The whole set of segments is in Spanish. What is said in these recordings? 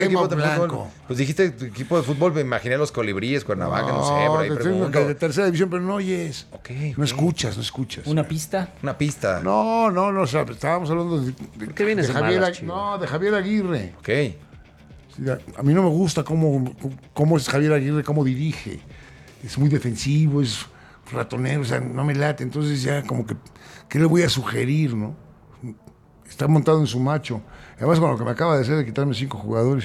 equipo de fútbol? blanco. Pues dijiste tu equipo de fútbol, me imaginé los Colibríes, Cuernavaca, no, sé, por ahí te tengo pregunto. que de tercera división, pero no oyes. Ok, No escuchas, no escuchas. ¿Una pista? Una pista. No, o sea, estábamos hablando de qué vienes de Javier, malas, Chivo? no, de Javier Aguirre. Ok. Sí, a mí no me gusta cómo es Javier Aguirre, cómo dirige. Es muy defensivo, es ratonero, o sea, no me late. Entonces ya como que, ¿qué le voy a sugerir, no? Está montado en su macho. Además, con lo que me acaba de hacer de quitarme 5 jugadores.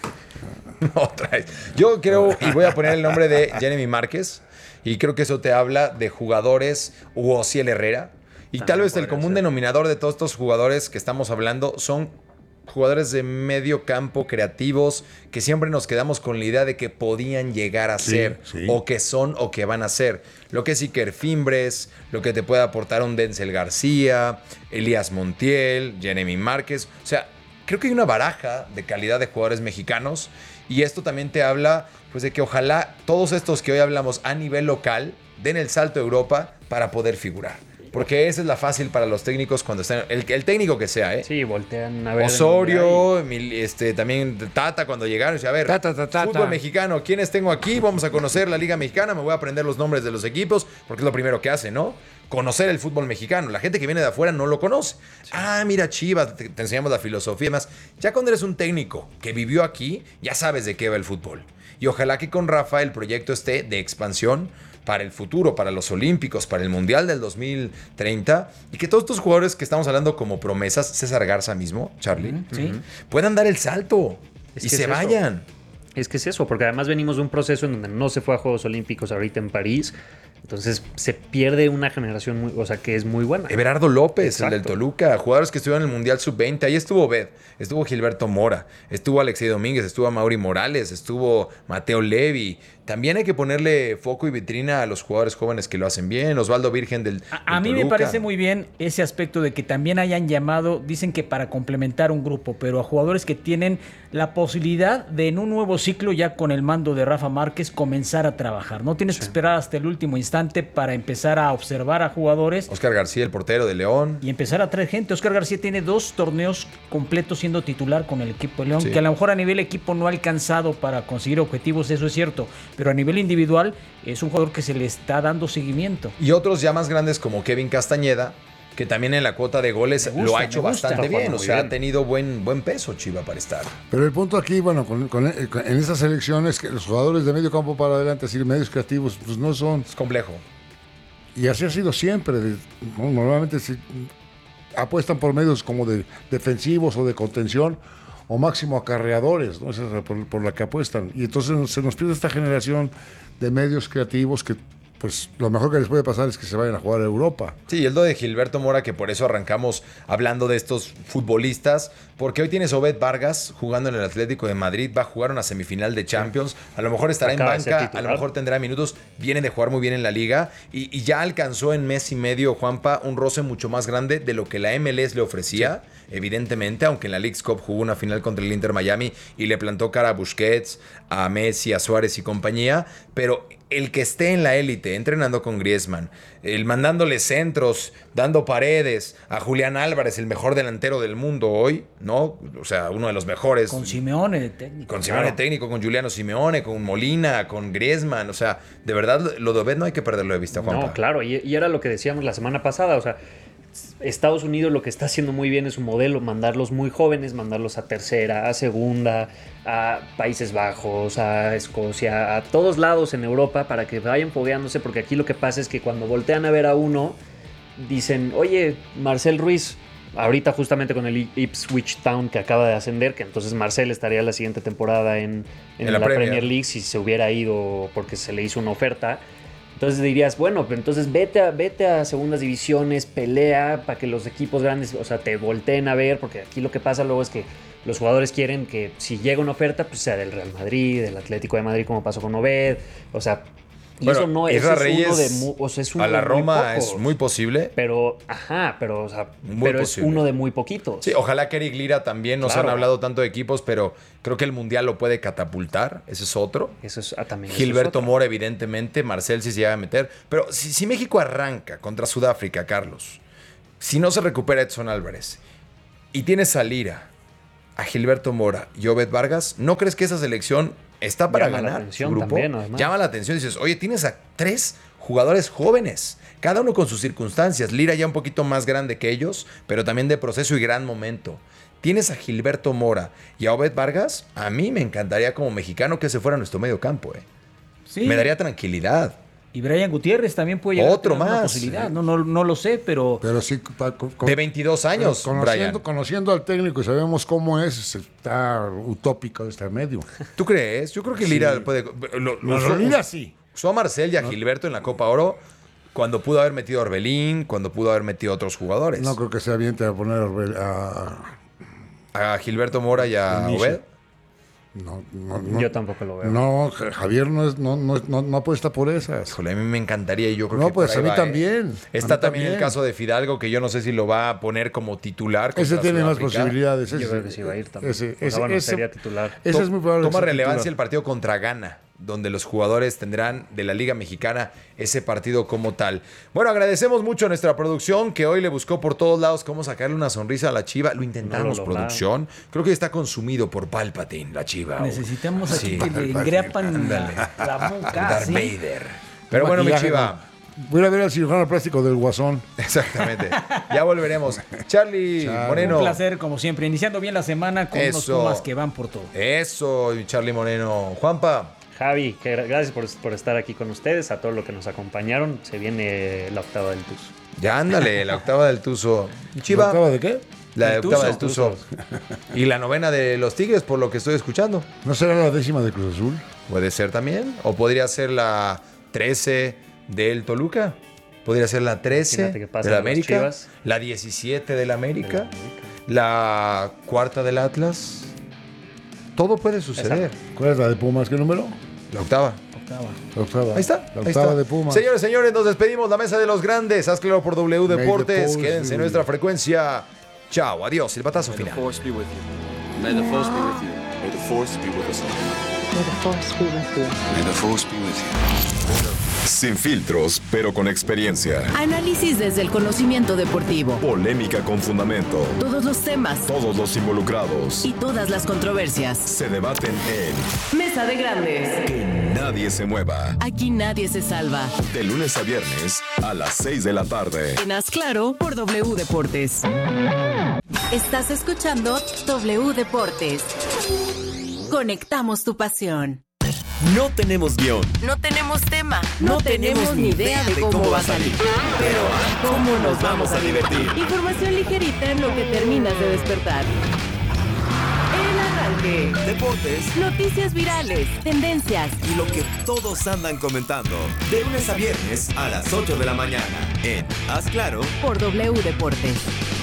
Otra vez. Yo creo, y voy a poner el nombre de Jeremy Márquez, y creo que eso te habla de jugadores, Hugo Ociel Herrera, y tal vez el común denominador de todos estos jugadores que estamos hablando son jugadores de medio campo creativos que siempre nos quedamos con la idea de que podían llegar a ser, sí. o que son o que van a ser. Lo que es Iker Fimbres, lo que te puede aportar un Denzel García, Elías Montiel, Jeremy Márquez. O sea, creo que hay una baraja de calidad de jugadores mexicanos, y esto también te habla pues de que ojalá todos estos que hoy hablamos a nivel local den el salto a Europa para poder figurar. Porque esa es la fácil para los técnicos cuando están... El técnico que sea, ¿eh? Sí, voltean a ver. Osorio, también Tata cuando llegaron. Dice, a ver, Tata. fútbol mexicano, ¿quiénes tengo aquí? Vamos a conocer la Liga Mexicana, me voy a aprender los nombres de los equipos, porque es lo primero que hace, ¿no? Conocer el fútbol mexicano. La gente que viene de afuera no lo conoce. Sí. Ah, mira, Chivas, te enseñamos la filosofía y demás. Ya cuando eres un técnico que vivió aquí, ya sabes de qué va el fútbol. Y ojalá que con Rafa el proyecto esté de expansión para el futuro, para los Olímpicos, para el Mundial del 2030, y que todos estos jugadores que estamos hablando como promesas, César Garza mismo, Charlie, puedan dar el salto y se vayan. Es que es eso, porque además venimos de un proceso en donde no se fue a Juegos Olímpicos ahorita en París. Entonces se pierde una generación que es muy buena. Everardo López, Exacto. el del Toluca, jugadores que estuvieron en el Mundial Sub-20. Ahí estuvo Obed, estuvo Gilberto Mora, estuvo Alexei Domínguez, estuvo Mauri Morales, estuvo Mateo Levi. También hay que ponerle foco y vitrina a los jugadores jóvenes que lo hacen bien. Osvaldo Virgen del A mí me parece muy bien ese aspecto de que también hayan llamado, dicen que para complementar un grupo, pero a jugadores que tienen la posibilidad de en un nuevo ciclo ya con el mando de Rafa Márquez comenzar a trabajar. No tienes que esperar hasta el último instante para empezar a observar a jugadores. Oscar García, el portero de León. Y empezar a traer gente. Oscar García tiene 2 torneos completos siendo titular con el equipo de León, Sí. que a lo mejor a nivel equipo no ha alcanzado para conseguir objetivos, eso es cierto, pero a nivel individual es un jugador que se le está dando seguimiento. Y otros ya más grandes como Kevin Castañeda, que también en la cuota de goles lo ha hecho bastante bien. O sea, ha tenido buen peso Chiva para estar. Pero el punto aquí, bueno, en estas elecciones, que los jugadores de medio campo para adelante, es decir, medios creativos, pues no son... Es complejo. Y así ha sido siempre. Normalmente apuestan por medios como de defensivos o de contención, o máximo acarreadores, ¿no? Esa es por la que apuestan. Y entonces se nos pierde esta generación de medios creativos que, pues, lo mejor que les puede pasar es que se vayan a jugar a Europa. Sí, el de Gilberto Mora, que por eso arrancamos hablando de estos futbolistas, porque hoy tienes Obed Vargas jugando en el Atlético de Madrid, va a jugar una semifinal de Champions, a lo mejor estará en banca, a lo mejor tendrá minutos, viene de jugar muy bien en la liga, y ya alcanzó en mes y medio, Juanpa, un roce mucho más grande de lo que la MLS le ofrecía, evidentemente, aunque en la Leagues Cup jugó una final contra el Inter Miami y le plantó cara a Busquets, a Messi, a Suárez y compañía, pero el que esté en la élite, entrenando con Griezmann, el mandándole centros, dando paredes, a Julián Álvarez, el mejor delantero del mundo hoy, ¿no? O sea, uno de los mejores. Con Simeone de técnico. Con Simeone de técnico, con Juliano Simeone, con Molina, con Griezmann. O sea, de verdad, lo de Obed no hay que perderlo de vista, Juanpa. No, claro, y era lo que decíamos la semana pasada, o sea, Estados Unidos lo que está haciendo muy bien es su modelo, mandarlos muy jóvenes, mandarlos a tercera, a segunda, a Países Bajos, a Escocia, a todos lados en Europa para que vayan fogueándose, porque aquí lo que pasa es que cuando voltean a ver a uno, dicen, oye, Marcel Ruiz, ahorita justamente con el Ipswich Town que acaba de ascender, que entonces Marcel estaría la siguiente temporada en la Premier League si se hubiera ido porque se le hizo una oferta. Entonces dirías, bueno, pero entonces vete a segundas divisiones, pelea para que los equipos grandes, o sea, te volteen a ver, porque aquí lo que pasa luego es que los jugadores quieren que si llega una oferta, pues sea del Real Madrid, del Atlético de Madrid, como pasó con Obed, o sea, y bueno, eso no es uno de, o sea, es uno a la de Roma muy es muy posible. Pero o sea, pero es uno de muy poquitos. Sí, ojalá que Eric Lira también, nos han hablado tanto de equipos, pero creo que el Mundial lo puede catapultar, ese es otro. Eso es, también Gilberto Mora, evidentemente, Marcel sí se llega a meter, pero si México arranca contra Sudáfrica, Carlos, si no se recupera Edson Álvarez, y tienes a Lira, a Gilberto Mora y Obed Vargas, ¿no crees que esa selección está para Llama la ganar atención su grupo? también, además. Llama la atención. Dices, oye, tienes a 3 jugadores jóvenes, cada uno con sus circunstancias. Lira ya un poquito más grande que ellos, pero también de proceso y gran momento. Tienes a Gilberto Mora y a Obed Vargas. A mí me encantaría como mexicano que ese fuera nuestro medio campo. Sí. Me daría tranquilidad. Y Brian Gutiérrez también puede llegar Otro a tener una más. posibilidad. No lo sé, pero sí, De 22 años, Brian. conociendo al técnico y sabemos cómo es, está utópico este medio. ¿Tú crees? Yo creo que Lira puede... Lira sí. Usó a Marcel y a Gilberto en la Copa Oro cuando pudo haber metido a Orbelín, cuando pudo haber metido a otros jugadores. No creo que sea bien te poner A Gilberto Mora y a Obed. No, Yo tampoco lo veo. No, Javier no apuesta por esas. Híjole, a mí me encantaría y yo creo No, que pues por a ahí mí va, también. Está A mí también el también. caso de Fidalgo, que yo no sé si lo va a poner como titular. Ese contra tiene más Sudáfrica. posibilidades. Yo creo que sí va a ir también. Sería titular. Ese es muy probable. Toma que sea relevancia titular. el partido contra Ghana, donde los jugadores tendrán de la Liga Mexicana ese partido como tal. Bueno, agradecemos mucho a nuestra producción que hoy le buscó por todos lados cómo sacarle una sonrisa a la Chiva. Lo intentamos, No lo producción. Creo que está consumido por Palpatine, la Chiva. necesitamos aquí Sí. que le engrepan la boca. Darth ¿sí? Vader. Pero bueno, mi Maquillaje, Chiva. Voy a ver al cirujano plástico del Guasón. Exactamente. Ya volveremos. Charlie Moreno. Un placer, como siempre. Iniciando bien la semana con unos Eso. Pumas que van por todo. Eso, Charlie Moreno. Juanpa. Javi, gracias por estar aquí con ustedes, a todos los que nos acompañaron. Se viene la octava del TUS. Ya ándale, la octava del Tuzo. Chiva. ¿Octava de qué? La Del octava Tuzo. del Tuzo. Y la novena de los Tigres, por lo que estoy escuchando. ¿No será la 10ª de Cruz Azul? Puede ser también. O podría ser la 13 del Toluca. Podría ser la 13 Imagínate que pasen de la a los América. Chivas. La 17 de la América. La cuarta del Atlas. Todo puede suceder. ¿Cuál es la de Pumas? ¿Qué número? La octava. La octava. Ahí está. La ahí octava está. de Pumas. Señores, nos despedimos. La mesa de los grandes. Haz claro por W May the Deportes. force Quédense be en with nuestra you. frecuencia. Chao, adiós. El batazo May the final. force be with you. May the force be with you. May the force be with us all. May the force be with you. May the force be with you. Sin filtros, pero con experiencia. Análisis desde el conocimiento deportivo. Polémica con fundamento. Todos los temas Todos los involucrados y todas las controversias. se debaten en Mesa de Grandes. Que Nadie se mueva. Aquí nadie se salva. De lunes a viernes a las 6 de la tarde. En Haz Claro por W Deportes. Estás escuchando W Deportes. Conectamos tu pasión. No tenemos guión. No tenemos tema. No tenemos ni idea de cómo va a salir. Pero ¿cómo nos vamos a divertir? Información ligerita en lo que terminas de despertar. El arranque. Deportes Noticias virales. Tendencias. y lo que todos andan comentando. De lunes a viernes a las 8 de la mañana. En Haz Claro. Por W Deportes.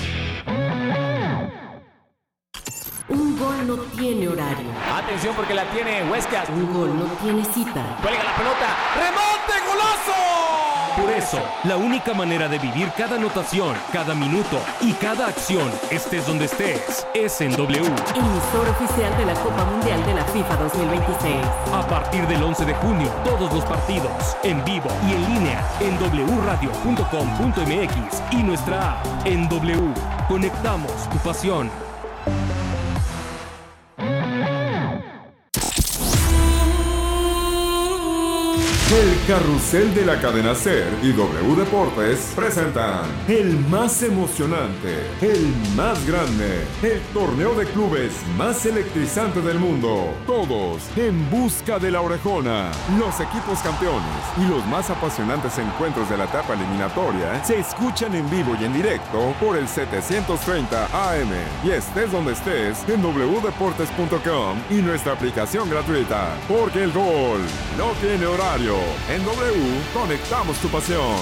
Un gol no tiene horario. Atención porque la tiene Huescas. Un gol no tiene cita. Cuelga la pelota. ¡Remonte, golazo! Por eso, la única manera de vivir cada anotación, cada minuto y cada acción, estés donde estés, es en W. Emisor oficial de la Copa Mundial de la FIFA 2026. A partir del 11 de junio, todos los partidos, en vivo y en línea, en wradio.com.mx y nuestra app en W. Conectamos tu pasión. El carrusel de la cadena SER y W Deportes presentan el más emocionante, el más grande, el torneo de clubes más electrizante del mundo. Todos en busca de la orejona. Los equipos campeones y los más apasionantes encuentros de la etapa eliminatoria se escuchan en vivo y en directo por el 730 AM. Y estés donde estés en wdeportes.com y nuestra aplicación gratuita. Porque el gol no tiene horario. En W, conectamos tu pasión.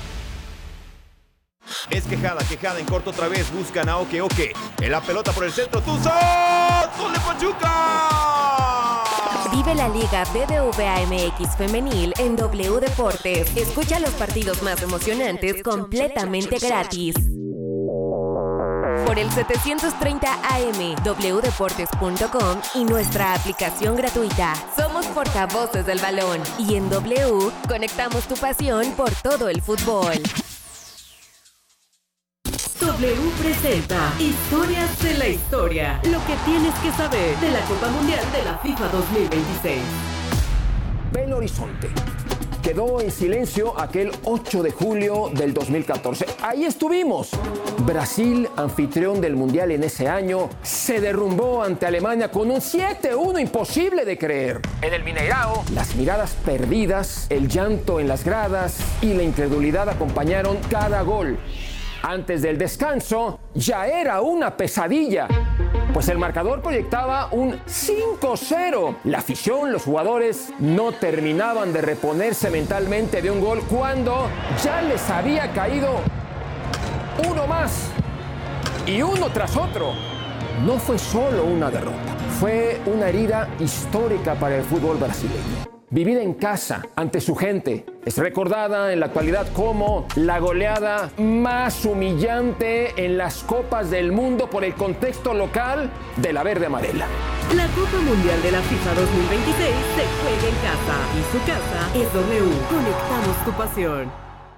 Es quejada en corto otra vez. Buscan a Oke. En la pelota por el centro. ¡Tuzo! ¡Gol de Pachuca! Vive la Liga BBVA MX Femenil en W Deportes. Escucha los partidos más emocionantes completamente gratis. Por el 730 AM, wdeportes.com y nuestra aplicación gratuita. Somos portavoces del balón y en W conectamos tu pasión por todo el fútbol. Tu W presenta Historias de la Historia. Lo que tienes que saber de la Copa Mundial de la FIFA 2026. Belo Horizonte. Quedó en silencio aquel 8 de julio del 2014. Ahí estuvimos. Brasil, anfitrión del Mundial en ese año, se derrumbó ante Alemania con un 7-1 imposible de creer. En el Mineirao, las miradas perdidas, el llanto en las gradas y la incredulidad acompañaron cada gol. Antes del descanso, ya era una pesadilla, pues el marcador proyectaba un 5-0. La afición, los jugadores, no terminaban de reponerse mentalmente de un gol cuando ya les había caído uno más y uno tras otro. No fue solo una derrota, fue una herida histórica para el fútbol brasileño. Vivida en casa, ante su gente, es recordada en la actualidad como la goleada más humillante en las Copas del Mundo por el contexto local de la verde amarela. La Copa Mundial de la FIFA 2026 se juega en casa y su casa es W. Conectamos tu pasión.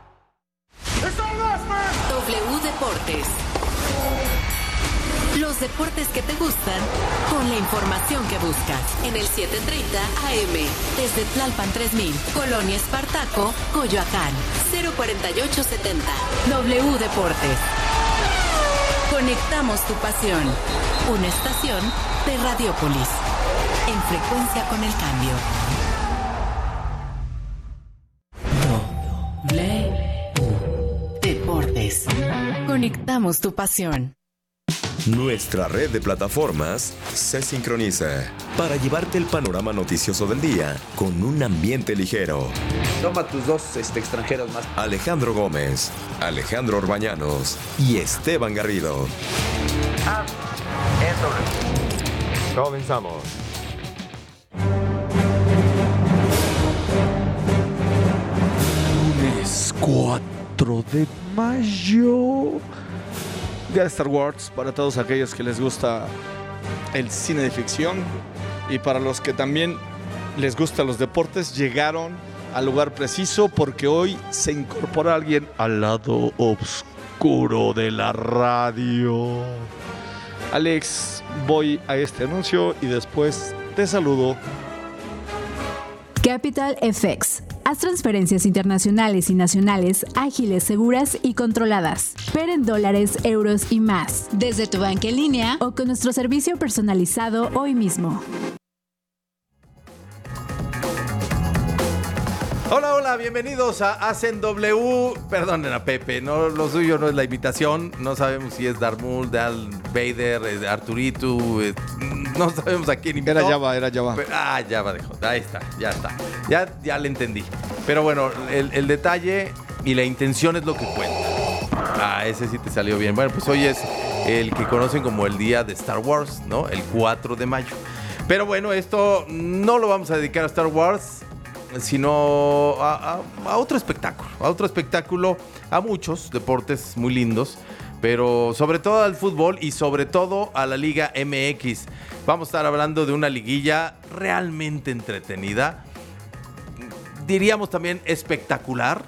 W Deportes. Los deportes que te gustan con la información que buscas. En el 730 AM. Desde Tlalpan 3000, Colonia Espartaco, Coyoacán. 04870. W Deportes. Conectamos tu pasión. Una estación de Radiópolis. En frecuencia con el cambio. W Deportes. Conectamos tu pasión. Nuestra red de plataformas se sincroniza para llevarte el panorama noticioso del día con un ambiente ligero. Toma tus dos extranjeros más. Alejandro Gómez, Alejandro Orbañanos y Esteban Garrido. Comenzamos. Lunes 4 de mayo. Día de Star Wars para todos aquellos que les gusta el cine de ficción y para los que también les gustan los deportes, llegaron al lugar preciso porque hoy se incorpora alguien al lado oscuro de la radio. Alex, voy a este anuncio y después te saludo. Capital FX. Haz transferencias internacionales y nacionales ágiles, seguras y controladas. Pero en dólares, euros y más. Desde tu banca en línea o con nuestro servicio personalizado hoy mismo. Hola, hola, bienvenidos a Hacen W. Perdonen a Pepe, no, lo suyo no es la imitación. No sabemos si es Darth Maul, Darth Vader, Arturito. No sabemos a quién imitó. Era Java. Java dejó. Ahí está, ya está. Ya le entendí. Pero bueno, el detalle y la intención es lo que cuenta. Ese sí te salió bien. Bueno, pues hoy es el que conocen como el día de Star Wars, ¿no? El 4 de mayo. Pero bueno, esto no lo vamos a dedicar a Star Wars, sino a otro espectáculo. A otro espectáculo, a muchos deportes muy lindos, pero sobre todo al fútbol y sobre todo a la Liga MX. Vamos a estar hablando de una liguilla realmente entretenida, diríamos también espectacular,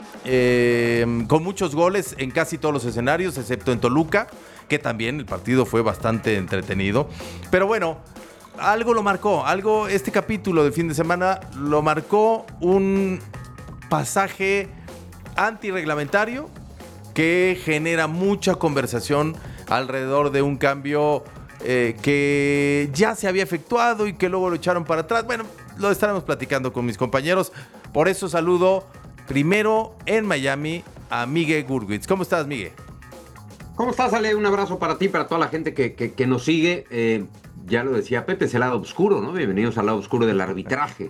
con muchos goles en casi todos los escenarios, excepto en Toluca, que también el partido fue bastante entretenido. Pero bueno, algo lo marcó, este capítulo del fin de semana lo marcó un pasaje antirreglamentario que genera mucha conversación alrededor de un cambio que ya se había efectuado y que luego lo echaron para atrás. Bueno, lo estaremos platicando con mis compañeros. Por eso saludo primero en Miami a Miguel Gurwitz. ¿Cómo estás, Miguel? ¿Cómo estás, Ale? Un abrazo para ti, para toda la gente que nos sigue. Ya lo decía Pepe, es el lado oscuro, ¿no? Bienvenidos al lado oscuro del arbitraje.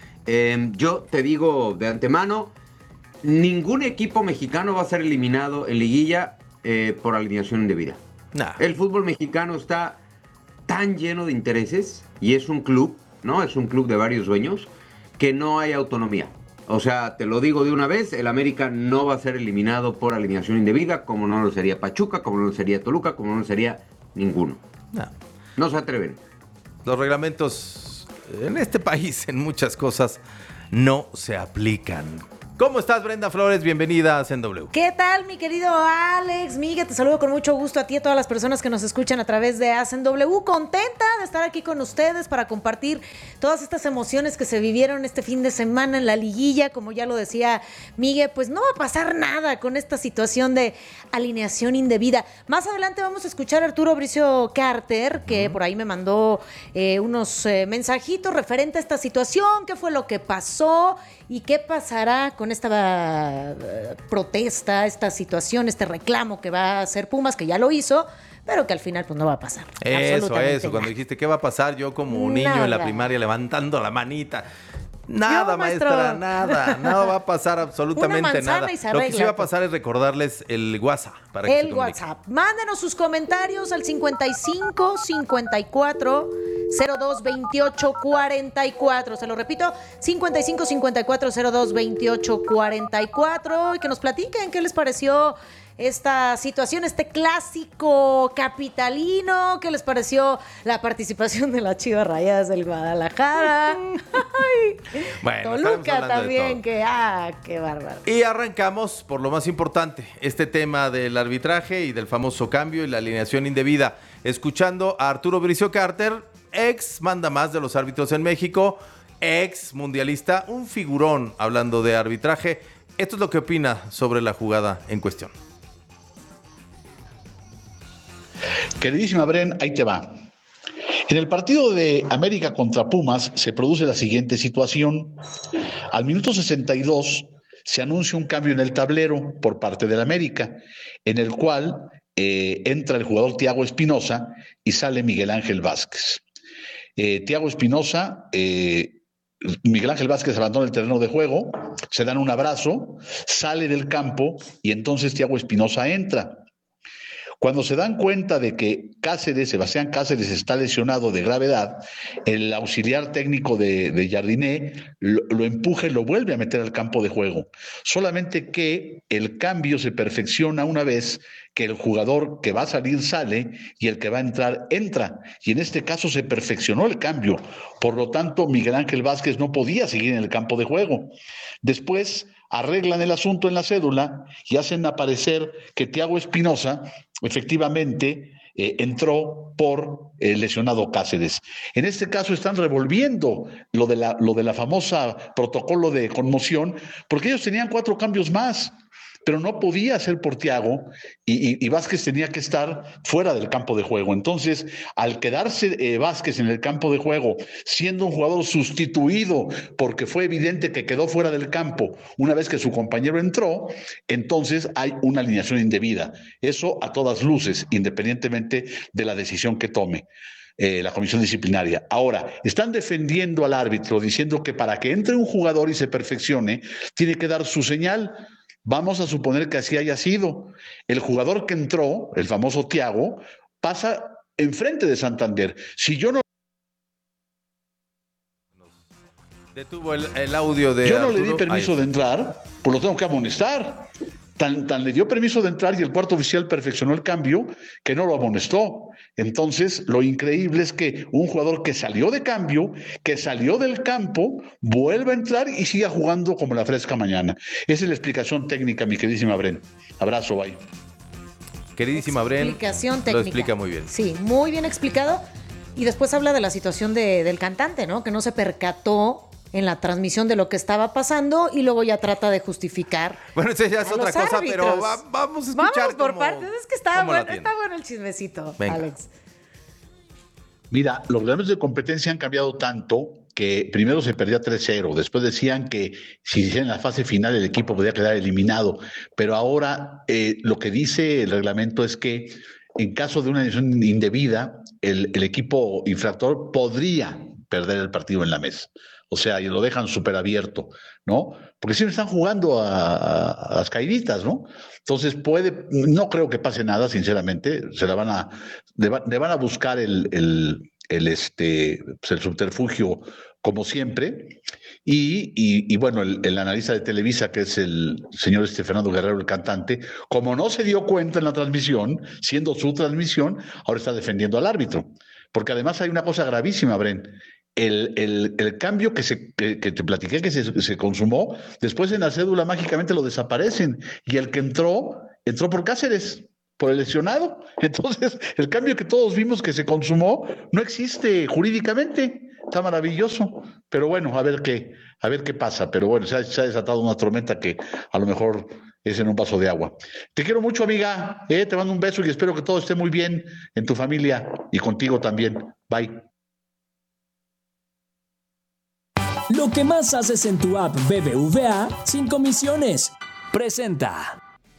Yo te digo de antemano, ningún equipo mexicano va a ser eliminado en liguilla por alineación indebida. El fútbol mexicano está tan lleno de intereses y es un club, ¿no? Es un club de varios dueños que no hay autonomía. O sea, te lo digo de una vez, el América no va a ser eliminado por alineación indebida, como no lo sería Pachuca, como no lo sería Toluca, como no lo sería ninguno. No se atreven. Los reglamentos en este país, en muchas cosas, no se aplican. ¿Cómo estás, Brenda Flores? Bienvenida a CW. ¿Qué tal, mi querido Alex? Miguel, te saludo con mucho gusto a ti y a todas las personas que nos escuchan a través de CW. Contenta de estar aquí con ustedes para compartir todas estas emociones que se vivieron este fin de semana en la liguilla. Como ya lo decía Miguel, pues no va a pasar nada con esta situación de alineación indebida. Más adelante vamos a escuchar a Arturo Bricio Carter, que por ahí me mandó unos mensajitos referente a esta situación, qué fue lo que pasó y qué pasará con esta protesta, esta situación, este reclamo que va a hacer Pumas, que ya lo hizo, pero que al final pues no va a pasar. Eso, cuando dijiste qué va a pasar, yo como un niño en la primaria levantando la manita. Nada, maestra, nada va a pasar absolutamente nada. Lo que sí va a pasar es recordarles el WhatsApp. Para que el WhatsApp. Mándenos sus comentarios al 55 54 02 28 44. Se lo repito, 55 54 02 28 44. Y que nos platiquen qué les pareció esta situación, este clásico capitalino. ¿Qué les pareció la participación de las Chivas Rayadas del Guadalajara? Bueno, Toluca también, qué bárbaro. Y arrancamos por lo más importante, este tema del arbitraje y del famoso cambio y la alineación indebida. Escuchando a Arturo Bricio Carter, ex mandamás de los árbitros en México, ex mundialista, un figurón hablando de arbitraje. Esto es lo que opina sobre la jugada en cuestión. Queridísima Bren, ahí te va. En el partido de América contra Pumas se produce la siguiente situación. Al minuto 62 se anuncia un cambio en el tablero por parte del América, en el cual entra el jugador Thiago Espinosa y sale Miguel Ángel Vázquez. Thiago Espinosa, Miguel Ángel Vázquez abandona el terreno de juego, se dan un abrazo, sale del campo y entonces Thiago Espinosa entra. Cuando se dan cuenta de que Sebastián Cáceres está lesionado de gravedad, el auxiliar técnico de Jardiné lo empuja y lo vuelve a meter al campo de juego. Solamente que el cambio se perfecciona una vez que el jugador que va a salir sale y el que va a entrar entra. Y en este caso se perfeccionó el cambio. Por lo tanto, Miguel Ángel Vázquez no podía seguir en el campo de juego. Después arreglan el asunto en la cédula y hacen aparecer que Thiago Espinosa efectivamente entró por el lesionado Cáceres. En este caso están revolviendo lo de la famosa protocolo de conmoción, porque ellos tenían 4 cambios más, pero no podía ser por Thiago y Vázquez tenía que estar fuera del campo de juego. Entonces, al quedarse Vázquez en el campo de juego, siendo un jugador sustituido porque fue evidente que quedó fuera del campo una vez que su compañero entró, entonces hay una alineación indebida. Eso a todas luces, independientemente de la decisión que tome la comisión disciplinaria. Ahora, están defendiendo al árbitro diciendo que para que entre un jugador y se perfeccione, tiene que dar su señal. Vamos a suponer que así haya sido. El jugador que entró, el famoso Thiago, pasa enfrente de Santander. Si yo no... Detuvo el audio de Yo no Arturo. Le di permiso de entrar, pues lo tengo que amonestar. Tan le dio permiso de entrar y el cuarto oficial perfeccionó el cambio que no lo amonestó. Entonces, lo increíble es que un jugador que salió de cambio, que salió del campo, vuelve a entrar y siga jugando como la fresca mañana. Esa es la explicación técnica, mi queridísima Bren. Abrazo, bye. Queridísima Bren, explicación técnica. Lo explica muy bien. Sí, muy bien explicado. Y después habla de la situación del cantante, ¿no? Que no se percató en la transmisión de lo que estaba pasando y luego ya trata de justificar. Bueno, eso ya es otra cosa, pero vamos a escuchar. Vamos por partes, es que está bueno el chismecito, venga. Alex. Mira, los reglamentos de competencia han cambiado tanto que primero se perdía 3-0, después decían que si en la fase final el equipo podía quedar eliminado, pero ahora lo que dice el reglamento es que en caso de una decisión indebida, el equipo infractor podría perder el partido en la mesa. O sea, y lo dejan súper abierto, ¿no? Porque siempre están jugando a las caíditas, ¿no? Entonces no creo que pase nada, sinceramente. Le van a buscar el subterfugio como siempre. Y bueno, el analista de Televisa, que es el señor Fernando Guerrero, el cantante, como no se dio cuenta en la transmisión, siendo su transmisión, ahora está defendiendo al árbitro. Porque además hay una cosa gravísima, Bren. el cambio que te platiqué que se consumó, después en la cédula mágicamente lo desaparecen, y el que entró por Cáceres, por el lesionado. Entonces, el cambio que todos vimos que se consumó no existe jurídicamente. Está maravilloso, pero bueno, a ver qué pasa. Pero bueno, se ha desatado una tormenta que a lo mejor es en un vaso de agua. Te quiero mucho, amiga. Te mando un beso y espero que todo esté muy bien en tu familia y contigo también. Bye. Lo que más haces en tu app BBVA sin comisiones. Presenta.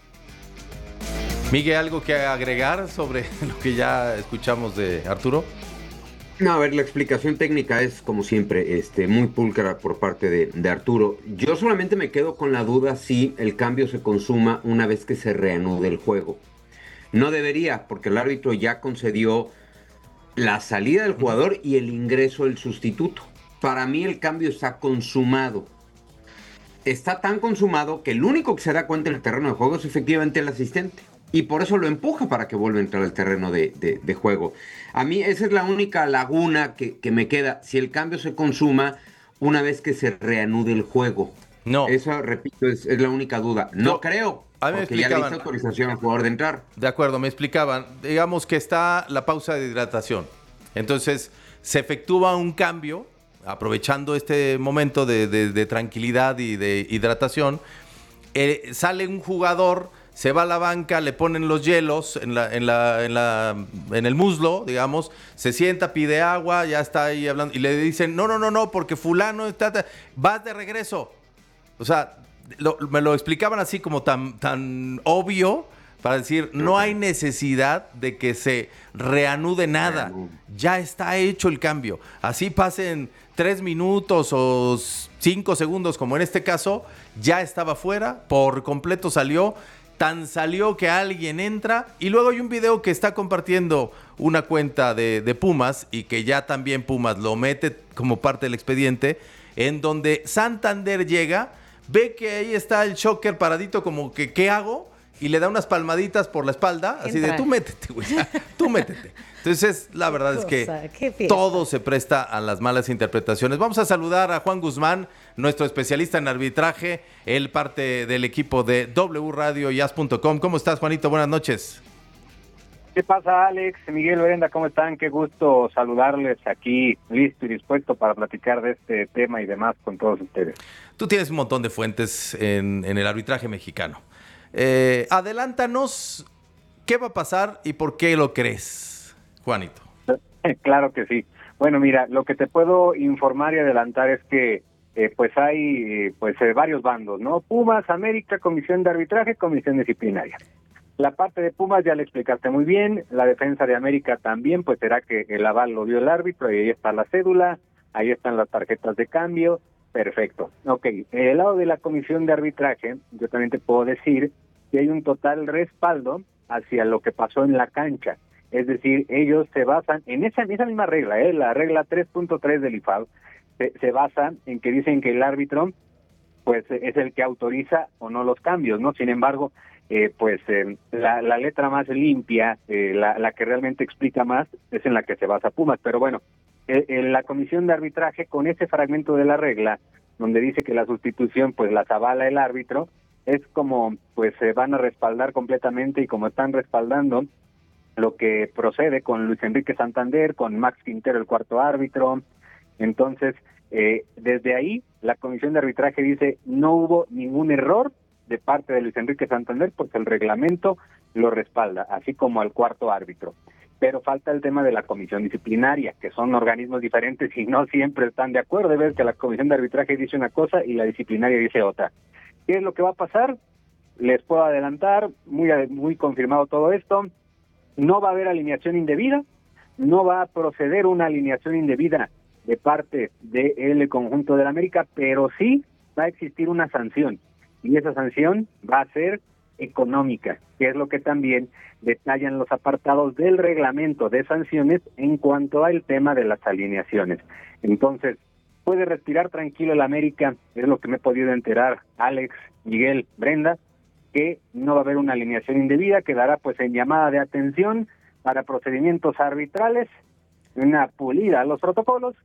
Miguel, ¿algo que agregar sobre lo que ya escuchamos de Arturo? No, a ver, la explicación técnica es, como siempre, muy pulcra por parte de Arturo. Yo solamente me quedo con la duda si el cambio se consuma una vez que se reanude el juego. No debería, porque el árbitro ya concedió la salida del jugador y el ingreso del sustituto. Para mí el cambio está consumado. Está tan consumado que el único que se da cuenta en el terreno de juego es efectivamente el asistente. Y por eso lo empuja para que vuelva a entrar al terreno de juego. A mí esa es la única laguna que me queda. Si el cambio se consuma una vez que se reanude el juego. No. Eso, repito, es la única duda. No creo, a mí porque ya le hice autorización al jugador de entrar. De acuerdo, me explicaban. Digamos que está la pausa de hidratación. Entonces, se efectúa un cambio, aprovechando este momento de tranquilidad y de hidratación. Sale un jugador, se va a la banca, le ponen los hielos en el muslo, digamos, se sienta, pide agua, ya está ahí hablando, y le dicen, no, porque fulano vas de regreso. O sea, me lo explicaban así como tan obvio, para decir, no hay necesidad de que se reanude nada. Ya está hecho el cambio. Así pasen 3 minutos o 5 segundos, como en este caso, ya estaba fuera, por completo salió. Tan salió que alguien entra, y luego hay un video que está compartiendo una cuenta de Pumas, y que ya también Pumas lo mete como parte del expediente, en donde Santander llega, ve que ahí está el Shocker paradito como que, ¿qué hago? Y le da unas palmaditas por la espalda, así de, tú métete, güey, tú métete. Entonces, la verdad es que todo se presta a las malas interpretaciones. Vamos a saludar a Juan Guzmán, nuestro especialista en arbitraje, él parte del equipo de W Radio y As.com. ¿Cómo estás, Juanito? Buenas noches. ¿Qué pasa, Alex? Miguel, Brenda, ¿cómo están? Qué gusto saludarles aquí, listo y dispuesto para platicar de este tema y demás con todos ustedes. Tú tienes un montón de fuentes en el arbitraje mexicano. Adelántanos, ¿qué va a pasar y por qué lo crees, Juanito? Claro que sí. Bueno, mira, lo que te puedo informar y adelantar es que pues hay varios bandos, ¿no? Pumas, América, Comisión de Arbitraje, Comisión Disciplinaria. La parte de Pumas ya le explicaste muy bien, la defensa de América también, pues será que el aval lo dio el árbitro y ahí está la cédula, ahí están las tarjetas de cambio, perfecto. Ok, en el lado de la Comisión de Arbitraje, yo también te puedo decir que hay un total respaldo hacia lo que pasó en la cancha. Es decir, ellos se basan en esa misma regla, la regla 3.3 del IFAB, se basa en que dicen que el árbitro pues es el que autoriza o no los cambios, ¿no? Sin embargo, la letra más limpia, la que realmente explica más, es en la que se basa Pumas. Pero bueno, en la Comisión de Arbitraje, con ese fragmento de la regla, donde dice que la sustitución pues las avala el árbitro, es como pues se van a respaldar completamente, y como están respaldando lo que procede con Luis Enrique Santander, con Max Quintero, el cuarto árbitro. Entonces, desde ahí, la Comisión de Arbitraje dice, no hubo ningún error de parte de Luis Enrique Santander, porque el reglamento lo respalda, así como al cuarto árbitro. Pero falta el tema de la Comisión Disciplinaria, que son organismos diferentes y no siempre están de acuerdo. De ver que la Comisión de Arbitraje dice una cosa y la Disciplinaria dice otra. ¿Qué es lo que va a pasar? Les puedo adelantar, muy confirmado todo esto. No va a haber alineación indebida, no va a proceder una alineación indebida de parte del conjunto de la América, pero sí va a existir una sanción, y esa sanción va a ser económica, que es lo que también detallan los apartados del reglamento de sanciones en cuanto al tema de las alineaciones. Entonces, puede respirar tranquilo el América, es lo que me he podido enterar, Alex, Miguel, Brenda, que no va a haber una alineación indebida, quedará pues en llamada de atención para procedimientos arbitrales, una pulida a los protocolos,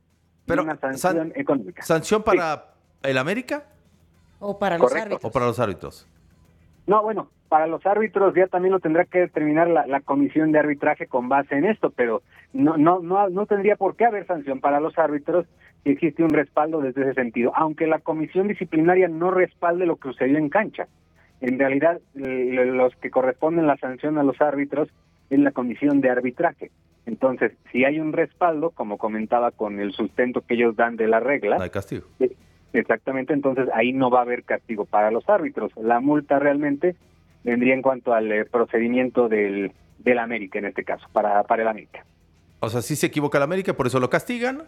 Pero, una sanción económica. ¿Sanción para el América? ¿O para los Correcto. árbitros? ¿O para los árbitros? No, bueno, para los árbitros ya también lo tendrá que determinar la comisión de arbitraje con base en esto, pero no tendría por qué haber sanción para los árbitros si existe un respaldo desde ese sentido, aunque la comisión disciplinaria no respalde lo que sucedió en cancha. En realidad, los que corresponden la sanción a los árbitros es la comisión de arbitraje. Entonces, si hay un respaldo, como comentaba con el sustento que ellos dan de la regla, no hay castigo. Exactamente, entonces ahí no va a haber castigo para los árbitros. La multa realmente vendría en cuanto al procedimiento del América, en este caso, para el América. O sea, sí se equivoca el América, por eso lo castigan,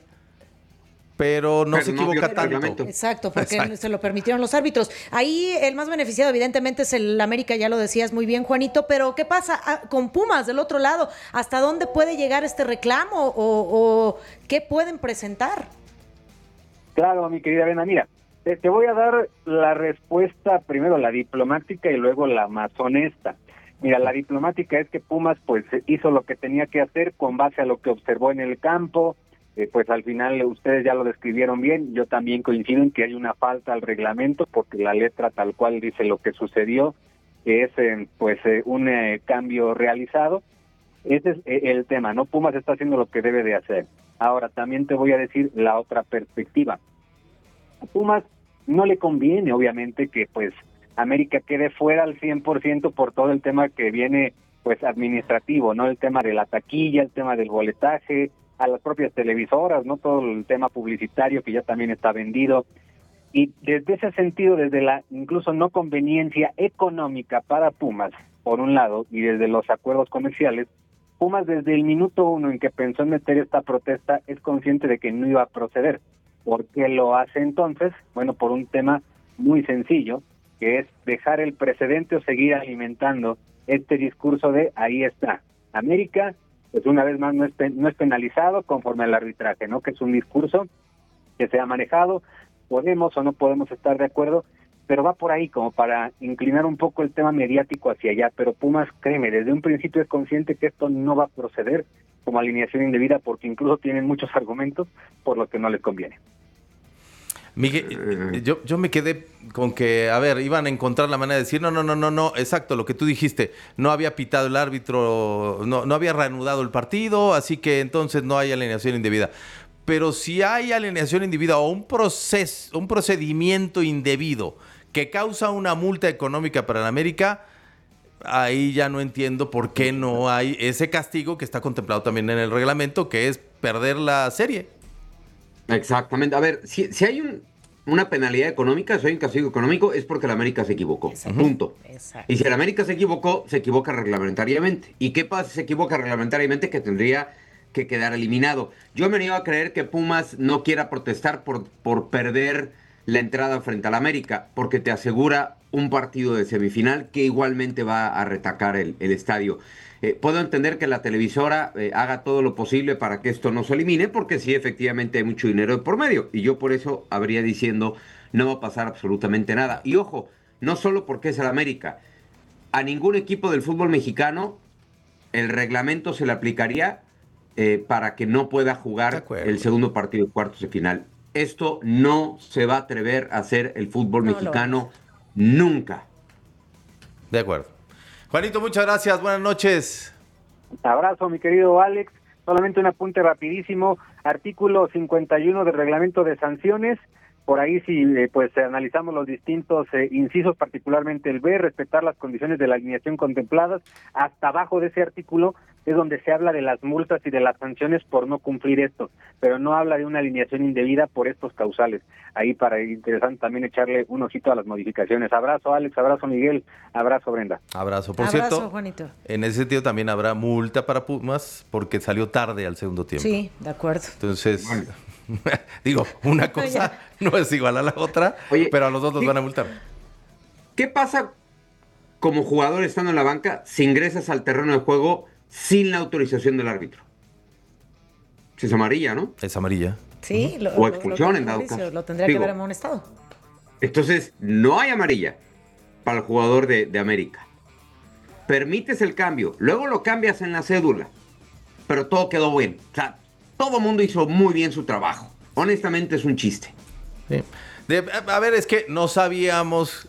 pero no se equivoca tanto. Exacto, porque se lo permitieron los árbitros. Ahí el más beneficiado evidentemente es el América, ya lo decías muy bien, Juanito, pero ¿qué pasa con Pumas del otro lado? ¿Hasta dónde puede llegar este reclamo o qué pueden presentar? Claro, mi querida Elena, mira, te voy a dar la respuesta, primero la diplomática y luego la más honesta. Mira, la diplomática es que Pumas pues hizo lo que tenía que hacer con base a lo que observó en el campo, pues al final ustedes ya lo describieron bien, yo también coincido en que hay una falta al reglamento porque la letra tal cual dice lo que sucedió, que es un cambio realizado. Ese es el tema, ¿no? Pumas está haciendo lo que debe de hacer. Ahora, también te voy a decir la otra perspectiva. A Pumas no le conviene, obviamente, que pues América quede fuera al 100% por todo el tema que viene pues administrativo, ¿no? El tema de la taquilla, el tema del boletaje, a las propias televisoras, ¿no? Todo el tema publicitario que ya también está vendido. Y desde ese sentido, desde la incluso no conveniencia económica para Pumas, por un lado, y desde los acuerdos comerciales, Pumas desde el minuto 1 en que pensó en meter esta protesta es consciente de que no iba a proceder. ¿Por qué lo hace entonces? Bueno, por un tema muy sencillo, que es dejar el precedente o seguir alimentando este discurso de ahí está. América, pues una vez más no es penalizado conforme al arbitraje, ¿no? Que es un discurso que se ha manejado, podemos o no podemos estar de acuerdo, pero va por ahí como para inclinar un poco el tema mediático hacia allá, pero Pumas, créeme, desde un principio es consciente que esto no va a proceder como alineación indebida porque incluso tienen muchos argumentos por los que no les conviene. Miguel, yo me quedé con que, a ver, iban a encontrar la manera de decir, no, exacto, lo que tú dijiste, no había pitado el árbitro, no había reanudado el partido, así que entonces no hay alineación indebida. Pero si hay alineación indebida o un procedimiento indebido que causa una multa económica para el América, ahí ya no entiendo por qué no hay ese castigo que está contemplado también en el reglamento, que es perder la serie. Exactamente. A ver, si hay una penalidad económica, si hay un castigo económico, es porque el América se equivocó. Exacto. Punto. Exacto. Y si el América se equivoca reglamentariamente. ¿Y qué pasa si se equivoca reglamentariamente? Que tendría que quedar eliminado. Yo me niego a creer que Pumas no quiera protestar por perder la entrada frente al América, porque te asegura un partido de semifinal que igualmente va a retacar el estadio. Puedo entender que la televisora haga todo lo posible para que esto no se elimine, porque sí, efectivamente hay mucho dinero de por medio, y yo por eso habría diciendo no va a pasar absolutamente nada. Y ojo, no solo porque es el América, a ningún equipo del fútbol mexicano el reglamento se le aplicaría para que no pueda jugar el segundo partido de cuartos de final. Esto no se va a atrever a hacer el fútbol mexicano nunca. De acuerdo. Juanito, muchas gracias. Buenas noches. Abrazo, mi querido Alex. Solamente un apunte rapidísimo. Artículo 51 del reglamento de sanciones. Por ahí si analizamos los distintos incisos, particularmente el B, respetar las condiciones de la alineación contempladas, hasta abajo de ese artículo es donde se habla de las multas y de las sanciones por no cumplir esto, pero no habla de una alineación indebida por estos causales. Ahí para interesante también echarle un ojito a las modificaciones. Abrazo Alex, abrazo Miguel, abrazo Brenda. Abrazo. Por abrazo, cierto, Juanito. En ese sentido también habrá multa para Pumas porque salió tarde al segundo tiempo. Sí, de acuerdo. Entonces, digo, una cosa no es igual a la otra, pero a los dos los van a multar. ¿Qué pasa como jugador estando en la banca si ingresas al terreno de juego sin la autorización del árbitro? Si es amarilla, ¿no? Es amarilla. Sí, o expulsión en dado caso. Lo tendría que haber amonestado. Entonces, no hay amarilla para el jugador de América. Permites el cambio, luego lo cambias en la cédula, pero todo quedó bien. O sea, todo el mundo hizo muy bien su trabajo. Honestamente es un chiste. Sí. A ver, es que no sabíamos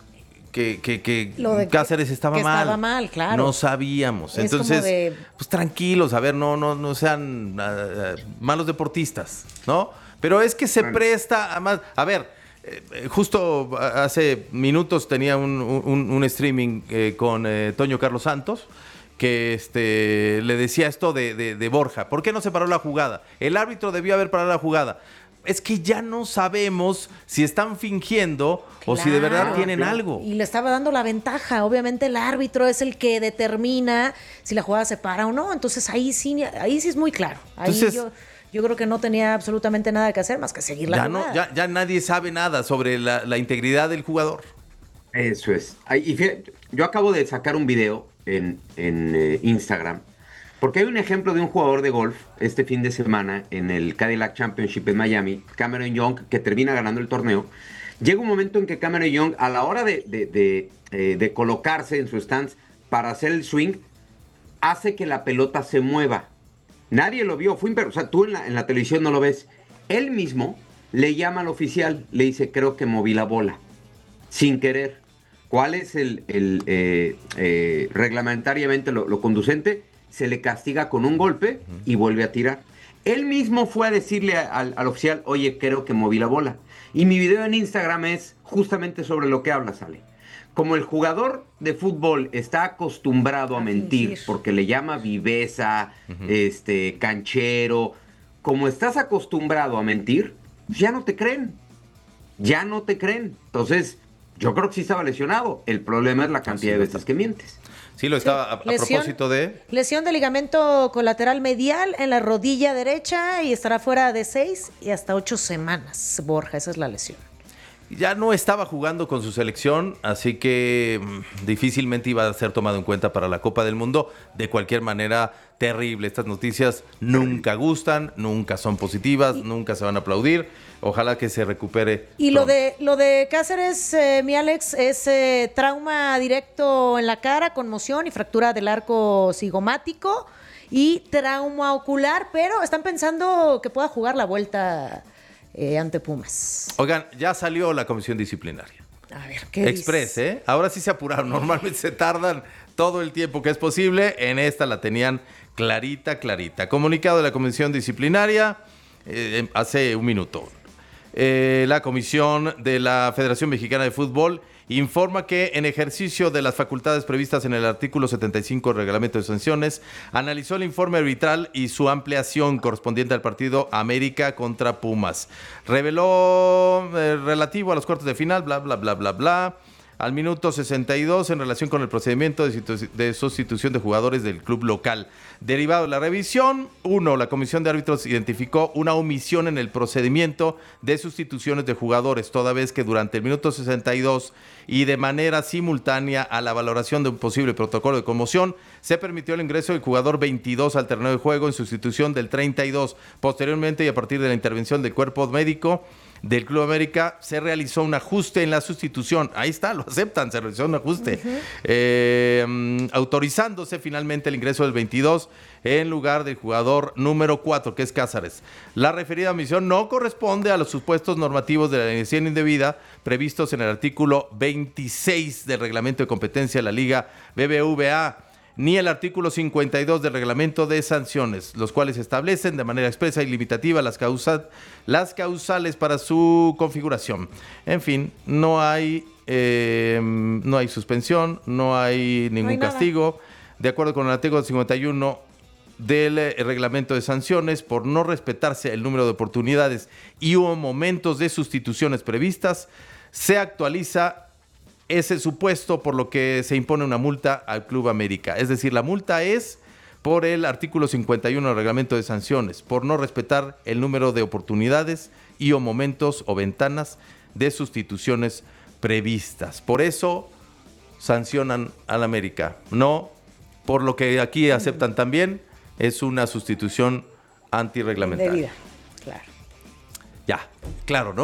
que Cáceres estaba mal. Estaba mal, claro. No sabíamos. Es entonces, pues tranquilos, a ver, no sean malos deportistas, ¿no? Pero es que se presta a más. A ver, justo hace minutos tenía un streaming con Toño Carlos Santos, que le decía esto de Borja. ¿Por qué no se paró la jugada? El árbitro debió haber parado la jugada. Es que ya no sabemos si están fingiendo o si de verdad tienen algo. Y le estaba dando la ventaja. Obviamente el árbitro es el que determina si la jugada se para o no. Entonces ahí sí es muy claro. Ahí entonces, yo creo que no tenía absolutamente nada que hacer más que seguir la jugada. Ya nadie sabe nada sobre la integridad del jugador. Eso es. Y fíjate, yo acabo de sacar un video en Instagram, porque hay un ejemplo de un jugador de golf este fin de semana en el Cadillac Championship en Miami, Cameron Young, que termina ganando el torneo. Llega un momento en que Cameron Young, a la hora de colocarse en su stance para hacer el swing, hace que la pelota se mueva. Nadie lo vio, o sea, tú en la televisión no lo ves. Él mismo le llama al oficial, le dice, creo que moví la bola, sin querer. ¿Cuál es reglamentariamente lo conducente? Se le castiga con un golpe y vuelve a tirar. Él mismo fue a decirle al oficial, oye, creo que moví la bola. Y mi video en Instagram es justamente sobre lo que hablas, Ale. Como el jugador de fútbol está acostumbrado a mentir porque le llama viveza, canchero, como estás acostumbrado a mentir, ya no te creen. Entonces, yo creo que sí estaba lesionado. El problema es la cantidad de veces que mientes. Sí, lo estaba a propósito de... Lesión de ligamento colateral medial en la rodilla derecha y estará fuera de 6 y hasta 8 semanas, Borja, esa es la lesión. Ya no estaba jugando con su selección, así que difícilmente iba a ser tomado en cuenta para la Copa del Mundo. De cualquier manera, terrible. Estas noticias nunca gustan, nunca son positivas, nunca se van a aplaudir. Ojalá que se recupere. Y lo de Cáceres, mi Alex, es trauma directo en la cara, conmoción y fractura del arco cigomático y trauma ocular, pero están pensando que pueda jugar la vuelta ante Pumas. Oigan, ya salió la comisión disciplinaria. A ver, ¿qué Express, dice? Ahora sí se apuraron. Normalmente se tardan todo el tiempo que es posible. En esta la tenían clarita. Comunicado de la comisión disciplinaria hace un minuto. La comisión de la Federación Mexicana de Fútbol informa que en ejercicio de las facultades previstas en el artículo 75 del reglamento de sanciones, analizó el informe arbitral y su ampliación correspondiente al partido América contra Pumas. Reveló relativo a los cuartos de final, bla. Al minuto 62 en relación con el procedimiento de sustitución de jugadores del club local. Derivado de la revisión, la comisión de árbitros identificó una omisión en el procedimiento de sustituciones de jugadores, toda vez que durante el minuto 62 y de manera simultánea a la valoración de un posible protocolo de conmoción, se permitió el ingreso del jugador 22 al terreno de juego en sustitución del 32. Posteriormente y a partir de la intervención del cuerpo médico del Club América, se realizó un ajuste en la sustitución. Ahí está, lo aceptan, se realizó un ajuste. Autorizándose finalmente el ingreso del 22 en lugar del jugador número 4, que es Cáceres. La referida omisión no corresponde a los supuestos normativos de la alineación indebida previstos en el artículo 26 del Reglamento de Competencia de la Liga BBVA, ni el artículo 52 del reglamento de sanciones, los cuales establecen de manera expresa y limitativa las causales para su configuración. En fin, no hay suspensión, no hay ningún castigo. De acuerdo con el artículo 51 del reglamento de sanciones, por no respetarse el número de oportunidades y o momentos de sustituciones previstas, se actualiza ese supuesto, por lo que se impone una multa al Club América. Es decir, la multa es por el artículo 51 del reglamento de sanciones, por no respetar el número de oportunidades y o momentos o ventanas de sustituciones previstas. Por eso sancionan al América. No, por lo que aquí aceptan también, es una sustitución antirreglamentaria. Debida, claro. Ya, claro, ¿no?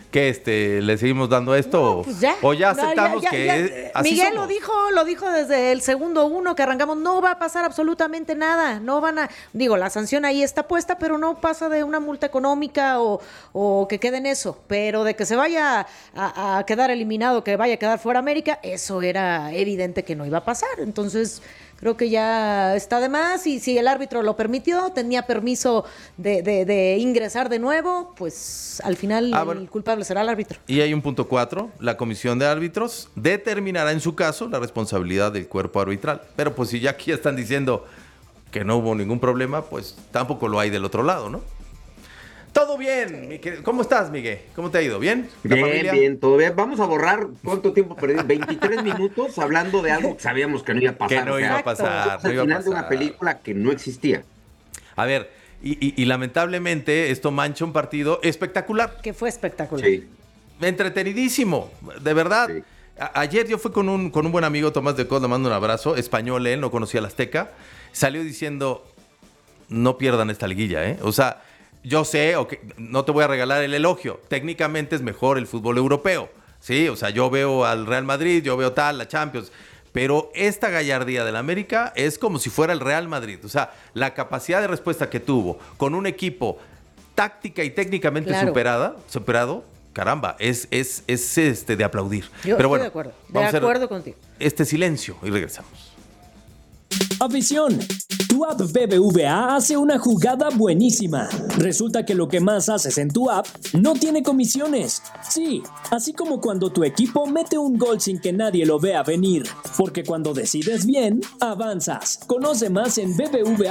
¿Qué le seguimos dando esto? No, pues ya. ¿O ya aceptamos que así Miguel somos? lo dijo desde el segundo 1 que arrancamos, no va a pasar absolutamente nada, no van a, la sanción ahí está puesta, pero no pasa de una multa económica o que quede en eso, pero de que se vaya a quedar eliminado, que vaya a quedar fuera América, eso era evidente que no iba a pasar, entonces creo que ya está de más y si el árbitro lo permitió, tenía permiso de ingresar de nuevo, pues al final el culpable será el árbitro. Y hay un punto 4, la comisión de árbitros determinará en su caso la responsabilidad del cuerpo arbitral. Pero pues si ya aquí están diciendo que no hubo ningún problema, pues tampoco lo hay del otro lado, ¿no? Todo bien. ¿Cómo estás, Miguel? ¿Cómo te ha ido? ¿Bien? Bien, todo bien. Vamos a borrar cuánto tiempo perdí. 23 minutos hablando de algo que sabíamos que no iba a pasar. Que no iba a pasar. Al final de una película que no existía. A ver, y lamentablemente esto mancha un partido espectacular. Que fue espectacular. Sí. Entretenidísimo, de verdad. Sí. Ayer yo fui con un buen amigo, Tomás de Cos, le mando un abrazo, español, él no conocía la Azteca. Salió diciendo, no pierdan esta liguilla, ¿eh? O sea, yo sé, no te voy a regalar el elogio, técnicamente es mejor el fútbol europeo, ¿sí? O sea, yo veo al Real Madrid, yo veo la Champions, pero esta gallardía del América es como si fuera el Real Madrid. O sea, la capacidad de respuesta que tuvo con un equipo táctica y técnicamente superado, caramba, es de aplaudir. Yo pero estoy de acuerdo, contigo. Este silencio y regresamos. Afición, tu app BBVA hace una jugada buenísima. Resulta que lo que más haces en tu app no tiene comisiones. Sí, así como cuando tu equipo mete un gol sin que nadie lo vea venir. Porque cuando decides bien, avanzas. Conoce más en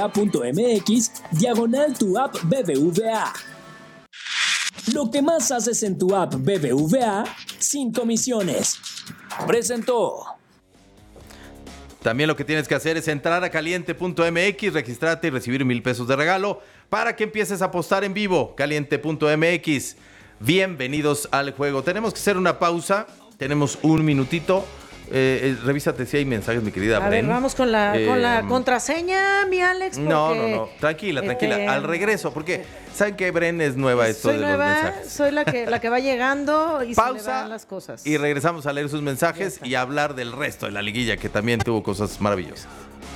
bbva.mx/tu app BBVA. Lo que más haces en tu app BBVA sin comisiones. Presentó. También lo que tienes que hacer es entrar a caliente.mx, registrarte y recibir 1,000 pesos de regalo para que empieces a apostar en vivo. Caliente.mx. Bienvenidos al juego. Tenemos que hacer una pausa. Tenemos un minutito. Revísate si hay mensajes, mi querida Bren. A ver, vamos con la contraseña, mi Alex. Porque, no. Tranquila. Al regreso, porque saben que Bren es nueva esto de los mensajes. Soy la que va llegando y pausa, se le van las cosas. Y regresamos a leer sus mensajes y a hablar del resto de la liguilla, que también tuvo cosas maravillosas.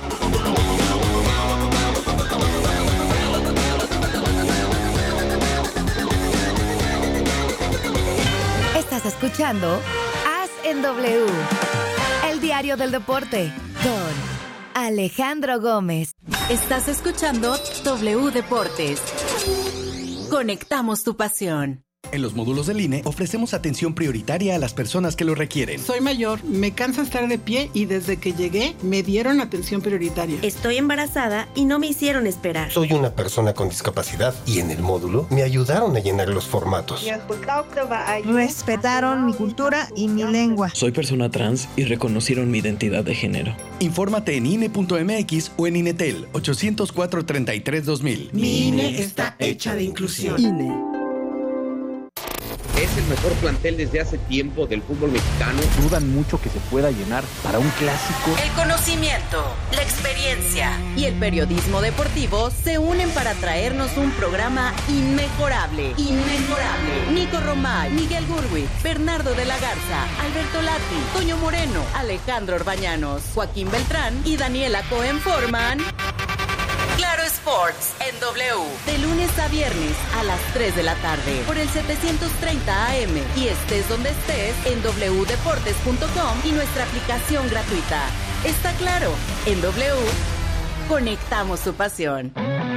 Estás escuchando As en W, el diario del deporte, con Alejandro Gómez. Estás escuchando W Deportes. Conectamos tu pasión. En los módulos del INE ofrecemos atención prioritaria a las personas que lo requieren. Soy mayor, me cansa estar de pie y desde que llegué me dieron atención prioritaria. Estoy embarazada y no me hicieron esperar. Soy una persona con discapacidad y en el módulo me ayudaron a llenar los formatos. Respetaron mi cultura y mi lengua. Soy persona trans y reconocieron mi identidad de género. Infórmate en INE.mx o en INETEL 804-33-2000. Mi INE está hecha de inclusión. INE. Es el mejor plantel desde hace tiempo del fútbol mexicano. Dudan mucho que se pueda llenar para un clásico. El conocimiento, la experiencia y el periodismo deportivo se unen para traernos un programa inmejorable. Nico Romay, Miguel Gurwitz, Bernardo de la Garza, Alberto Lati, Toño Moreno, Alejandro Orbañanos, Joaquín Beltrán y Daniela Cohen forman Claro Sports en W, de lunes a viernes a las 3 de la tarde por el 730 AM y estés donde estés en wdeportes.com y nuestra aplicación gratuita. Está claro, en W conectamos tu pasión.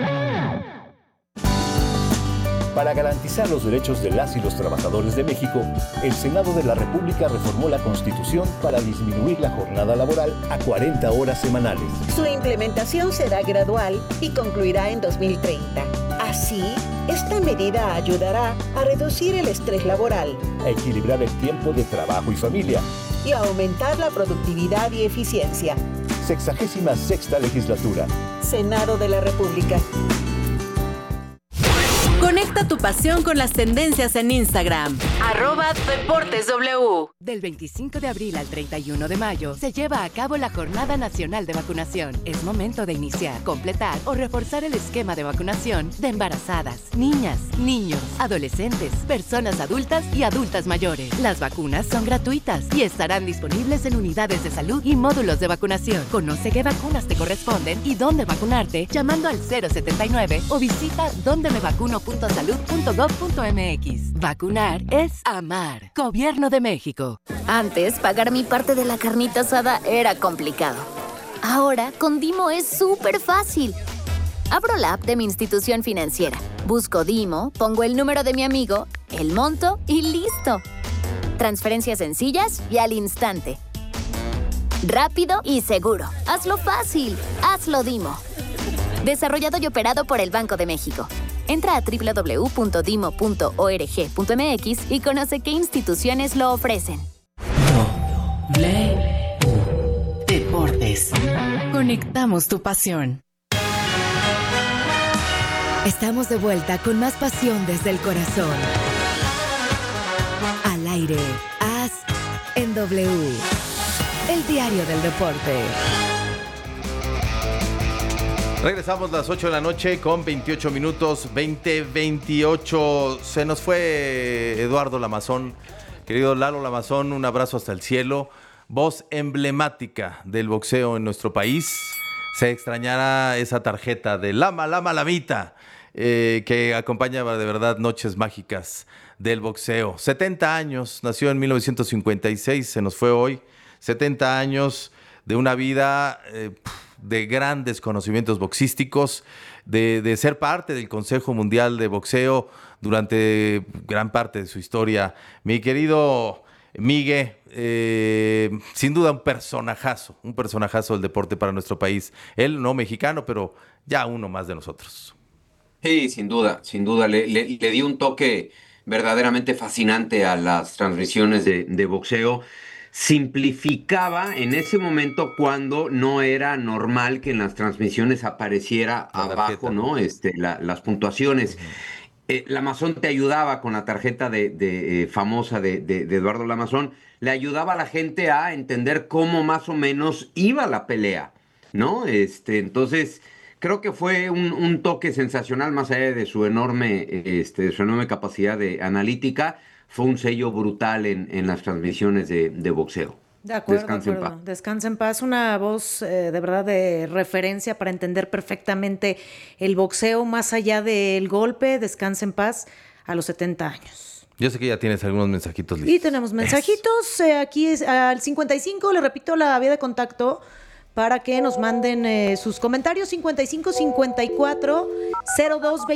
Para garantizar los derechos de las y los trabajadores de México, el Senado de la República reformó la Constitución para disminuir la jornada laboral a 40 horas semanales. Su implementación será gradual y concluirá en 2030. Así, esta medida ayudará a reducir el estrés laboral, a equilibrar el tiempo de trabajo y familia y a aumentar la productividad y eficiencia. 66ª legislatura. Senado de la República. Con Conecta tu pasión con las tendencias en Instagram. @DeportesW. Del 25 de abril al 31 de mayo se lleva a cabo la Jornada Nacional de Vacunación. Es momento de iniciar, completar o reforzar el esquema de vacunación de embarazadas, niñas, niños, adolescentes, personas adultas y adultas mayores. Las vacunas son gratuitas y estarán disponibles en unidades de salud y módulos de vacunación. Conoce qué vacunas te corresponden y dónde vacunarte llamando al 079 o visita dondemevacuno.salud.gov.mx. Vacunar es amar. Gobierno de México. Antes, pagar mi parte de la carnita asada era complicado. Ahora, con Dimo es súper fácil. Abro la app de mi institución financiera, busco Dimo, pongo el número de mi amigo, el monto y ¡listo! Transferencias sencillas y al instante. Rápido y seguro. Hazlo fácil. Hazlo Dimo. Desarrollado y operado por el Banco de México. Entra a www.dimo.org.mx y conoce qué instituciones lo ofrecen. Deportes. Conectamos tu pasión. Estamos de vuelta con más pasión desde el corazón. Al aire, As en W. El diario del deporte. Regresamos las 8 de la noche con 28 minutos, 20:28. Se nos fue Eduardo Lamazón. Querido Lalo Lamazón, un abrazo hasta el cielo. Voz emblemática del boxeo en nuestro país. Se extrañará esa tarjeta de Lama Lamita, que acompaña de verdad noches mágicas del boxeo. 70 años, nació en 1956, se nos fue hoy. 70 años de una vida de grandes conocimientos boxísticos, de ser parte del Consejo Mundial de Boxeo durante gran parte de su historia. Mi querido Migue, sin duda un personajazo del deporte para nuestro país. Él no mexicano, pero ya uno más de nosotros. Sí, sin duda. Le dio un toque verdaderamente fascinante a las transmisiones de boxeo. Simplificaba en ese momento cuando no era normal que en las transmisiones apareciera abajo, ¿no? Las puntuaciones. Lamazón te ayudaba con la tarjeta famosa de Eduardo Lamazón, le ayudaba a la gente a entender cómo más o menos iba la pelea, ¿no? Entonces, creo que fue un toque sensacional, más allá de su enorme capacidad de analítica. Fue un sello brutal en las transmisiones de boxeo. De acuerdo, Descansa en paz. Descansa en paz. Una voz de verdad de referencia para entender perfectamente el boxeo más allá del golpe. Descansa en paz a los 70 años. Yo sé que ya tienes algunos mensajitos listos. Y tenemos mensajitos. Aquí al 55, le repito la vía de contacto para que nos manden sus comentarios. 55 54 02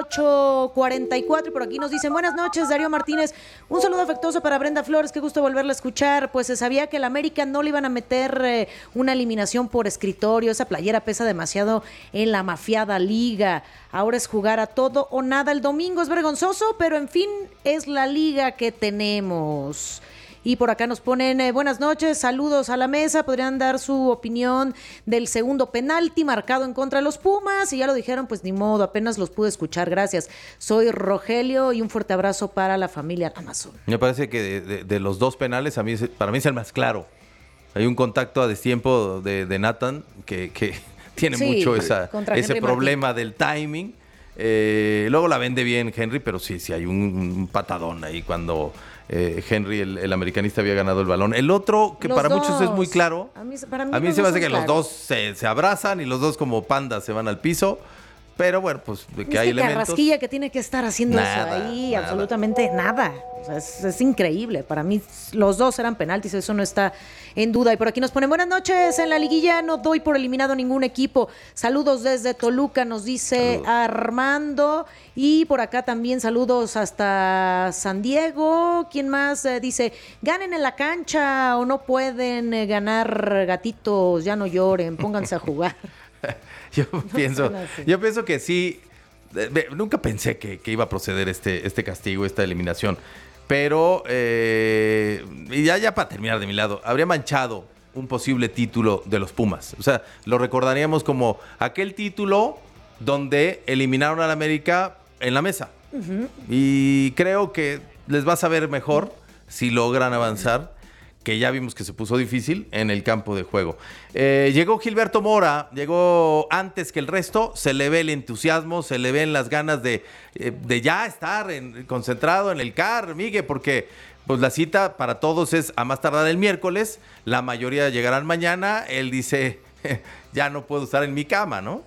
28 44. Y por aquí nos dicen: buenas noches, Darío Martínez. Un saludo afectuoso para Brenda Flores. Qué gusto volverla a escuchar. Pues se sabía que el América no le iban a meter una eliminación por escritorio. Esa playera pesa demasiado en la mafiada liga. Ahora es jugar a todo o nada. El domingo es vergonzoso, pero en fin, es la liga que tenemos. Y por acá nos ponen: buenas noches, saludos a la mesa. ¿Podrían dar su opinión del segundo penalti marcado en contra de los Pumas? Y ya lo dijeron, pues ni modo, apenas los pude escuchar. Gracias. Soy Rogelio y un fuerte abrazo para la familia Amazon. Me parece que de los dos penales, para mí es el más claro. Hay un contacto a destiempo de Nathan que tiene mucho ese problema del timing. Luego la vende bien Henry, pero sí hay un patadón ahí cuando Henry, el americanista, había ganado el balón. El otro, que para muchos es muy claro, a mí se me hace que los dos se abrazan y los dos como pandas se van al piso. Pero bueno, pues que hay elementos. Carrasquilla que tiene que estar haciendo eso ahí, absolutamente nada. O sea, es increíble. Para mí los dos eran penaltis, eso no está en duda. Y por aquí nos ponen: buenas noches, en la liguilla no doy por eliminado ningún equipo. Saludos desde Toluca, nos dice Armando. Y por acá también saludos hasta San Diego. ¿Quién más? Dice: ganen en la cancha o no pueden ganar, gatitos, ya no lloren, pónganse a jugar. Yo pienso que sí. Nunca pensé que iba a proceder este castigo, esta eliminación. Pero, y ya para terminar de mi lado, habría manchado un posible título de los Pumas. O sea, lo recordaríamos como aquel título donde eliminaron al América en la mesa. Y creo que les va a saber mejor si logran avanzar, que ya vimos que se puso difícil en el campo de juego. Llegó Gilberto Mora, llegó antes que el resto, se le ve el entusiasmo, se le ven las ganas de ya estar concentrado en el CAR, Miguel, porque pues la cita para todos es a más tardar el miércoles, la mayoría llegarán mañana, él dice, ya no puedo estar en mi cama, ¿no?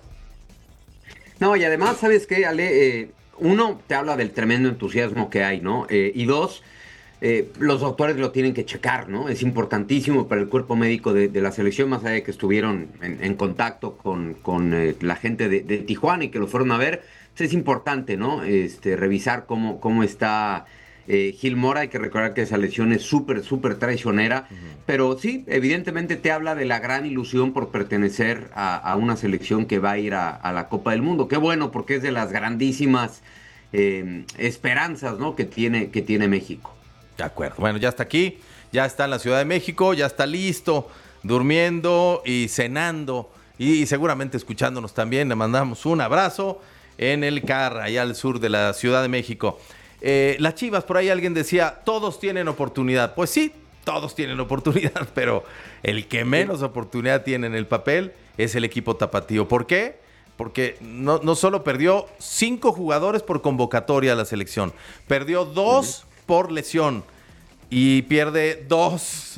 No, y además, ¿sabes qué, Ale? Uno, te habla del tremendo entusiasmo que hay, ¿no? Y dos, los doctores lo tienen que checar, ¿no? Es importantísimo para el cuerpo médico de la selección, más allá de que estuvieron en contacto con la gente de Tijuana y que lo fueron a ver, pues es importante, ¿no? Revisar cómo está Gil Mora. Hay que recordar que esa lesión es súper traicionera, pero sí, evidentemente te habla de la gran ilusión por pertenecer a una selección que va a ir a la Copa del Mundo. Qué bueno, porque es de las grandísimas esperanzas, ¿no? que tiene México. De acuerdo. Bueno, ya está aquí, ya está en la Ciudad de México, ya está listo, durmiendo y cenando y seguramente escuchándonos también. Le mandamos un abrazo en el CAR, allá al sur de la Ciudad de México. Las Chivas, por ahí alguien decía, todos tienen oportunidad. Pues sí, todos tienen oportunidad, pero el que menos oportunidad tiene en el papel es el equipo tapatío. ¿Por qué? Porque no solo perdió 5 jugadores por convocatoria a la selección, perdió 2 por lesión y pierde 2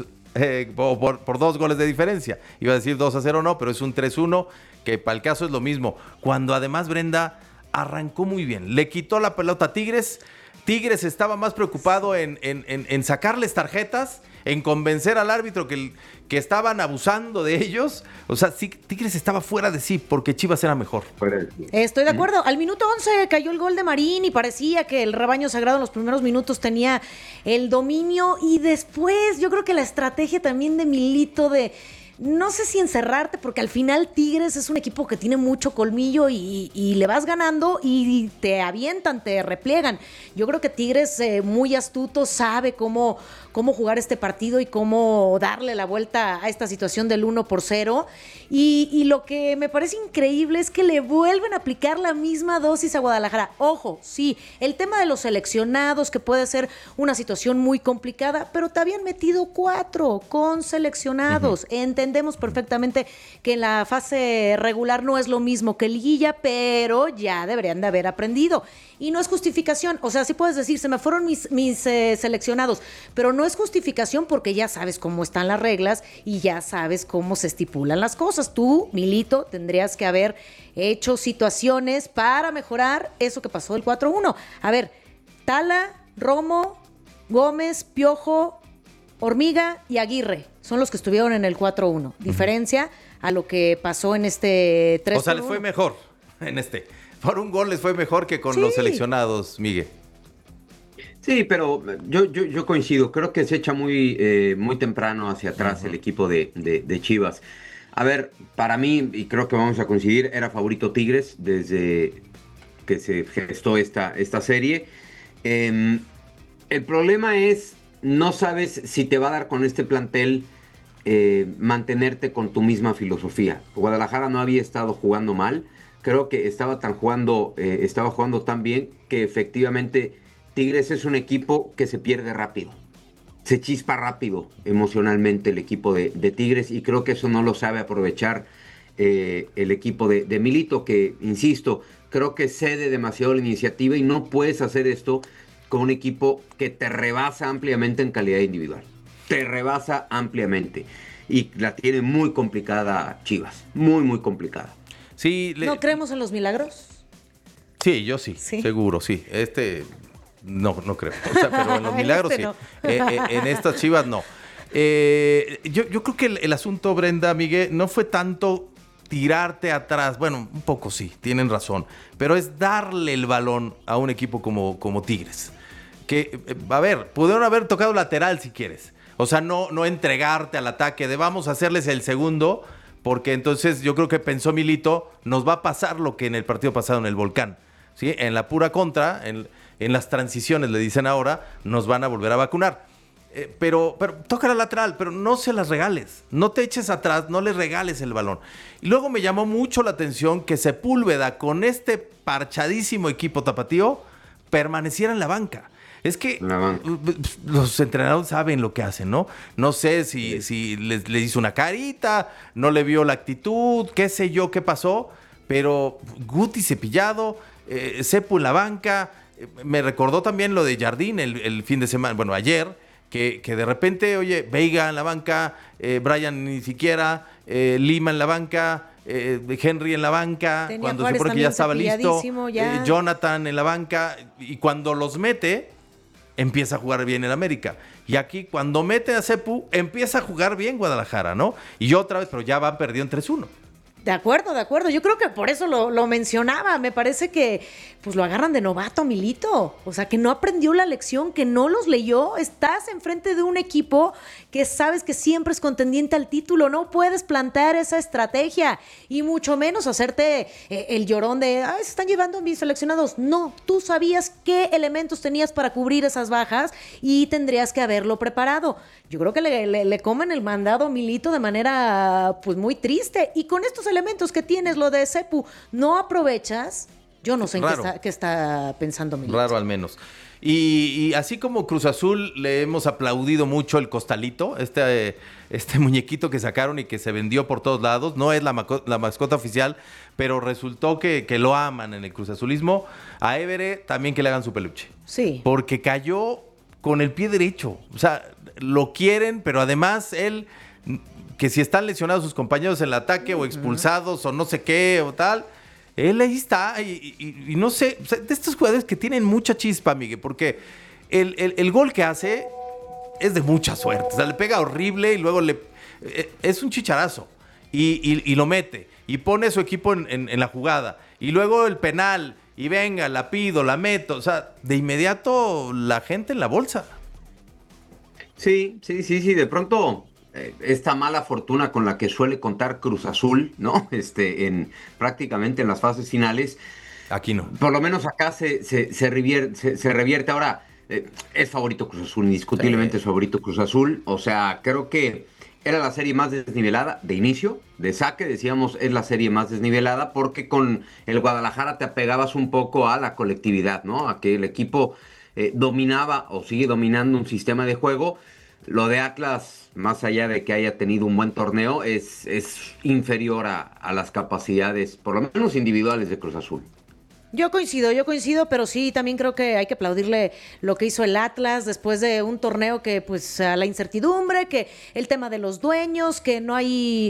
por 2 goles de diferencia. Iba a decir 2-0, no, pero es un 3-1, que para el caso es lo mismo. Cuando además Brenda arrancó muy bien, le quitó la pelota a Tigres. Tigres estaba más preocupado en sacarles tarjetas, en convencer al árbitro que estaban abusando de ellos. O sea, sí, Tigres estaba fuera de sí porque Chivas era mejor. Estoy de acuerdo. Al minuto 11 cayó el gol de Marín y parecía que el rebaño sagrado en los primeros minutos tenía el dominio. Y después yo creo que la estrategia también de Milito no sé si encerrarte, porque al final Tigres es un equipo que tiene mucho colmillo y le vas ganando y te avientan, te repliegan. Yo creo que Tigres, muy astuto, sabe cómo jugar este partido y cómo darle la vuelta a esta situación del 1-0. Y lo que me parece increíble es que le vuelven a aplicar la misma dosis a Guadalajara. Ojo, sí, el tema de los seleccionados, que puede ser una situación muy complicada, pero te habían metido 4 con seleccionados. Entendemos perfectamente que en la fase regular no es lo mismo que liguilla, pero ya deberían de haber aprendido. Y no es justificación, o sea, sí puedes decir, se me fueron mis seleccionados, pero no es justificación porque ya sabes cómo están las reglas y ya sabes cómo se estipulan las cosas. Tú, Milito, tendrías que haber hecho situaciones para mejorar eso que pasó del 4-1. A ver, Tala, Romo, Gómez, Piojo, Hormiga y Aguirre son los que estuvieron en el 4-1. Diferencia a lo que pasó en este 3-1. O sea, les fue mejor en este. Por un gol les fue mejor que con los seleccionados, Miguel. Sí, pero yo coincido. Creo que se echa muy temprano hacia atrás el equipo de Chivas. A ver, para mí, y creo que vamos a coincidir, era favorito Tigres desde que se gestó esta serie. El problema es, no sabes si te va a dar con este plantel mantenerte con tu misma filosofía. Guadalajara no había estado jugando mal. Creo que estaba jugando tan bien que efectivamente Tigres es un equipo que se pierde rápido. Se chispa rápido emocionalmente el equipo de Tigres, y creo que eso no lo sabe aprovechar el equipo de Milito, que, insisto, creo que cede demasiado la iniciativa y no puedes hacer esto con un equipo que te rebasa ampliamente en calidad individual. Te rebasa ampliamente. Y la tiene muy complicada Chivas. Muy, muy complicada. Sí, ¿No creemos en los milagros? Sí, yo sí, seguro, sí. No creo. O sea, pero en los milagros sí. No. En estas Chivas no. Yo creo que el asunto, Brenda, Miguel, no fue tanto tirarte atrás. Bueno, un poco sí, tienen razón. Pero es darle el balón a un equipo como Tigres. Que, a ver, pudieron haber tocado lateral si quieres. O sea, no entregarte al ataque de vamos a hacerles el segundo, porque entonces yo creo que pensó Milito, nos va a pasar lo que en el partido pasado en el Volcán, ¿sí? En la pura contra, en las transiciones, le dicen ahora, nos van a volver a vacunar. Pero toca la lateral, pero no se las regales, no te eches atrás, no les regales el balón. Y luego me llamó mucho la atención que Sepúlveda, con este parchadísimo equipo tapatío, permaneciera en la banca. Es que los entrenadores saben lo que hacen, ¿no? No sé si les hizo una carita, no le vio la actitud, qué sé yo qué pasó, pero Guti cepillado, Sepu en la banca. Me recordó también lo de Jardín el fin de semana, bueno, ayer, que de repente, oye, Veiga en la banca, Brian ni siquiera, Lima en la banca, Henry en la banca, Tenía cuando Juárez se supone que ya estaba listo, ya. Jonathan en la banca, y cuando los mete, empieza a jugar bien el América. Y aquí, cuando mete a Sepu, empieza a jugar bien Guadalajara, ¿no? Y otra vez, pero ya van perdiendo 3-1. De acuerdo. Yo creo que por eso lo mencionaba. Me parece que pues lo agarran de novato a Milito. O sea, que no aprendió la lección, que no los leyó. Estás enfrente de un equipo que sabes que siempre es contendiente al título. No puedes plantear esa estrategia y mucho menos hacerte el llorón de se están llevando mis seleccionados. No, tú sabías qué elementos tenías para cubrir esas bajas y tendrías que haberlo preparado. Yo creo que le comen el mandado a Milito de manera pues muy triste. Y con estos elementos que tienes, lo de Sepu, no aprovechas. Yo no sé en qué está pensando Milito. Raro al menos. Y así como Cruz Azul le hemos aplaudido mucho el costalito, este muñequito que sacaron y que se vendió por todos lados, no es la mascota oficial, pero resultó que lo aman en el Cruz Azulismo. A Évere también que le hagan su peluche. Sí. Porque cayó con el pie derecho. O sea, lo quieren, pero además él, que si están lesionados sus compañeros en el ataque o expulsados o no sé qué o tal, él ahí está y no sé, o sea, de estos jugadores que tienen mucha chispa, Miguel, porque el gol que hace es de mucha suerte. O sea, le pega horrible y luego es un chicharazo y lo mete y pone a su equipo en la jugada. Y luego el penal y venga, la pido, la meto. O sea, de inmediato la gente en la bolsa. Sí. De pronto, esta mala fortuna con la que suele contar Cruz Azul, ¿no? Prácticamente en las fases finales. Aquí no. Por lo menos acá se revierte. Ahora, es favorito Cruz Azul, indiscutiblemente es favorito Cruz Azul. O sea, creo que era la serie más desnivelada de inicio, de saque, decíamos, es la serie más desnivelada porque con el Guadalajara te apegabas un poco a la colectividad, ¿no? A que el equipo dominaba o sigue dominando un sistema de juego. Lo de Atlas, más allá de que haya tenido un buen torneo, es inferior a las capacidades, por lo menos individuales, de Cruz Azul. Yo coincido, pero sí, también creo que hay que aplaudirle lo que hizo el Atlas después de un torneo que, pues, a la incertidumbre, que el tema de los dueños, que no hay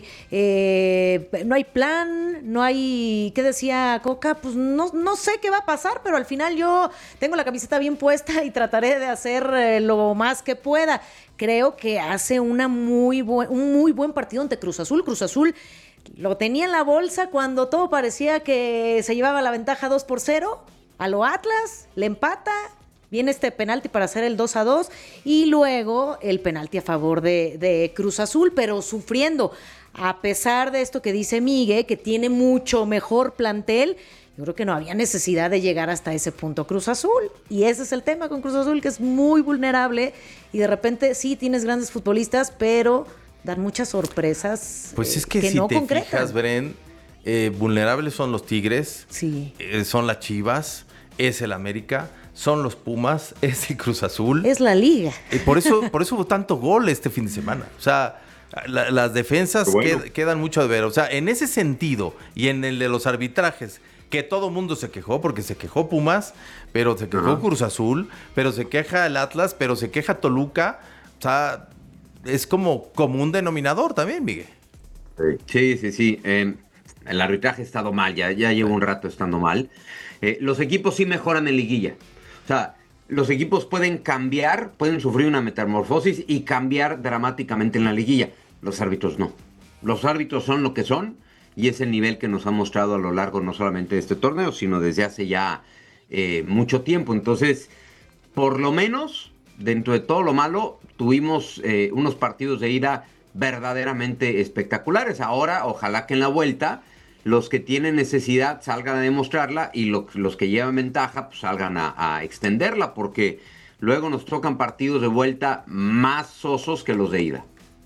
plan, no hay, ¿qué decía Coca? Pues no sé qué va a pasar, pero al final yo tengo la camiseta bien puesta y trataré de hacer lo más que pueda. Creo que hace un muy buen partido ante Cruz Azul. Cruz Azul lo tenía en la bolsa cuando todo parecía que se llevaba la ventaja 2-0. A lo Atlas, le empata, viene este penalti para hacer el 2-2 y luego el penalti a favor de Cruz Azul, pero sufriendo. A pesar de esto que dice Miguel, que tiene mucho mejor plantel, yo creo que no había necesidad de llegar hasta ese punto Cruz Azul. Y ese es el tema con Cruz Azul, que es muy vulnerable y de repente sí tienes grandes futbolistas, pero dan muchas sorpresas. Pues es que si no te concretan. fijas, Bren, vulnerables son los Tigres, sí. Son las Chivas, es el América, son los Pumas, es el Cruz Azul. Es la Liga. Por eso hubo tanto gol este fin de semana. O sea, las defensas quedan mucho a ver. O sea, en ese sentido y en el de los arbitrajes, que todo mundo se quejó, porque se quejó Pumas, pero se quejó Cruz Azul, pero se queja el Atlas, pero se queja Toluca. O sea, es como un denominador también, Miguel. Sí. El arbitraje ha estado mal, ya lleva un rato estando mal. Los equipos sí mejoran en liguilla. O sea, los equipos pueden cambiar, pueden sufrir una metamorfosis y cambiar dramáticamente en la liguilla. Los árbitros no. Los árbitros son lo que son y es el nivel que nos ha mostrado a lo largo no solamente de este torneo, sino desde hace ya mucho tiempo. Entonces, por lo menos, dentro de todo lo malo, tuvimos unos partidos de ida verdaderamente espectaculares. Ahora, ojalá que en la vuelta los que tienen necesidad salgan a demostrarla y los que llevan ventaja pues salgan a extenderla, porque luego nos tocan partidos de vuelta más sosos que los de ida.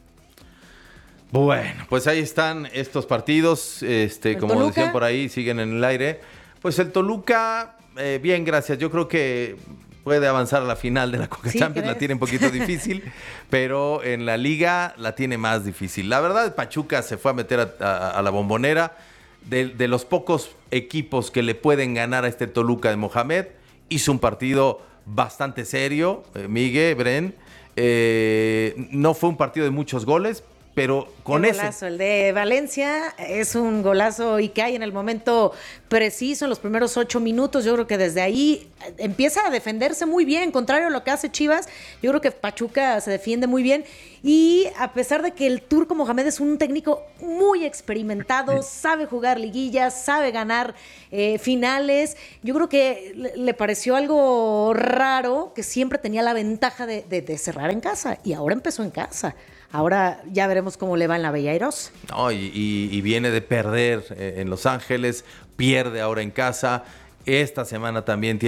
Bueno, pues ahí están estos partidos, como Toluca, decían por ahí, siguen en el aire. Pues el Toluca bien, gracias. Yo creo que puede avanzar a la final de la Conca Champions, la tiene un poquito difícil, pero en la Liga la tiene más difícil. La verdad, Pachuca se fue a meter a la Bombonera. De los pocos equipos que le pueden ganar a este Toluca de Mohamed, hizo un partido bastante serio, Miguel, Bren. No fue un partido de muchos goles, pero con ese... golazo, el de Valencia es un golazo y que hay en el momento preciso, en los primeros 8 minutos. Yo creo que desde ahí empieza a defenderse muy bien, contrario a lo que hace Chivas. Yo creo que Pachuca se defiende muy bien y a pesar de que el Turco Mohamed es un técnico muy experimentado, sabe jugar liguillas, sabe ganar finales, yo creo que le pareció algo raro que siempre tenía la ventaja de cerrar en casa y ahora empezó en casa. Ahora ya veremos cómo le va en la Bella Airosa. No, y viene de perder en Los Ángeles, pierde ahora en casa. Esta semana también tiene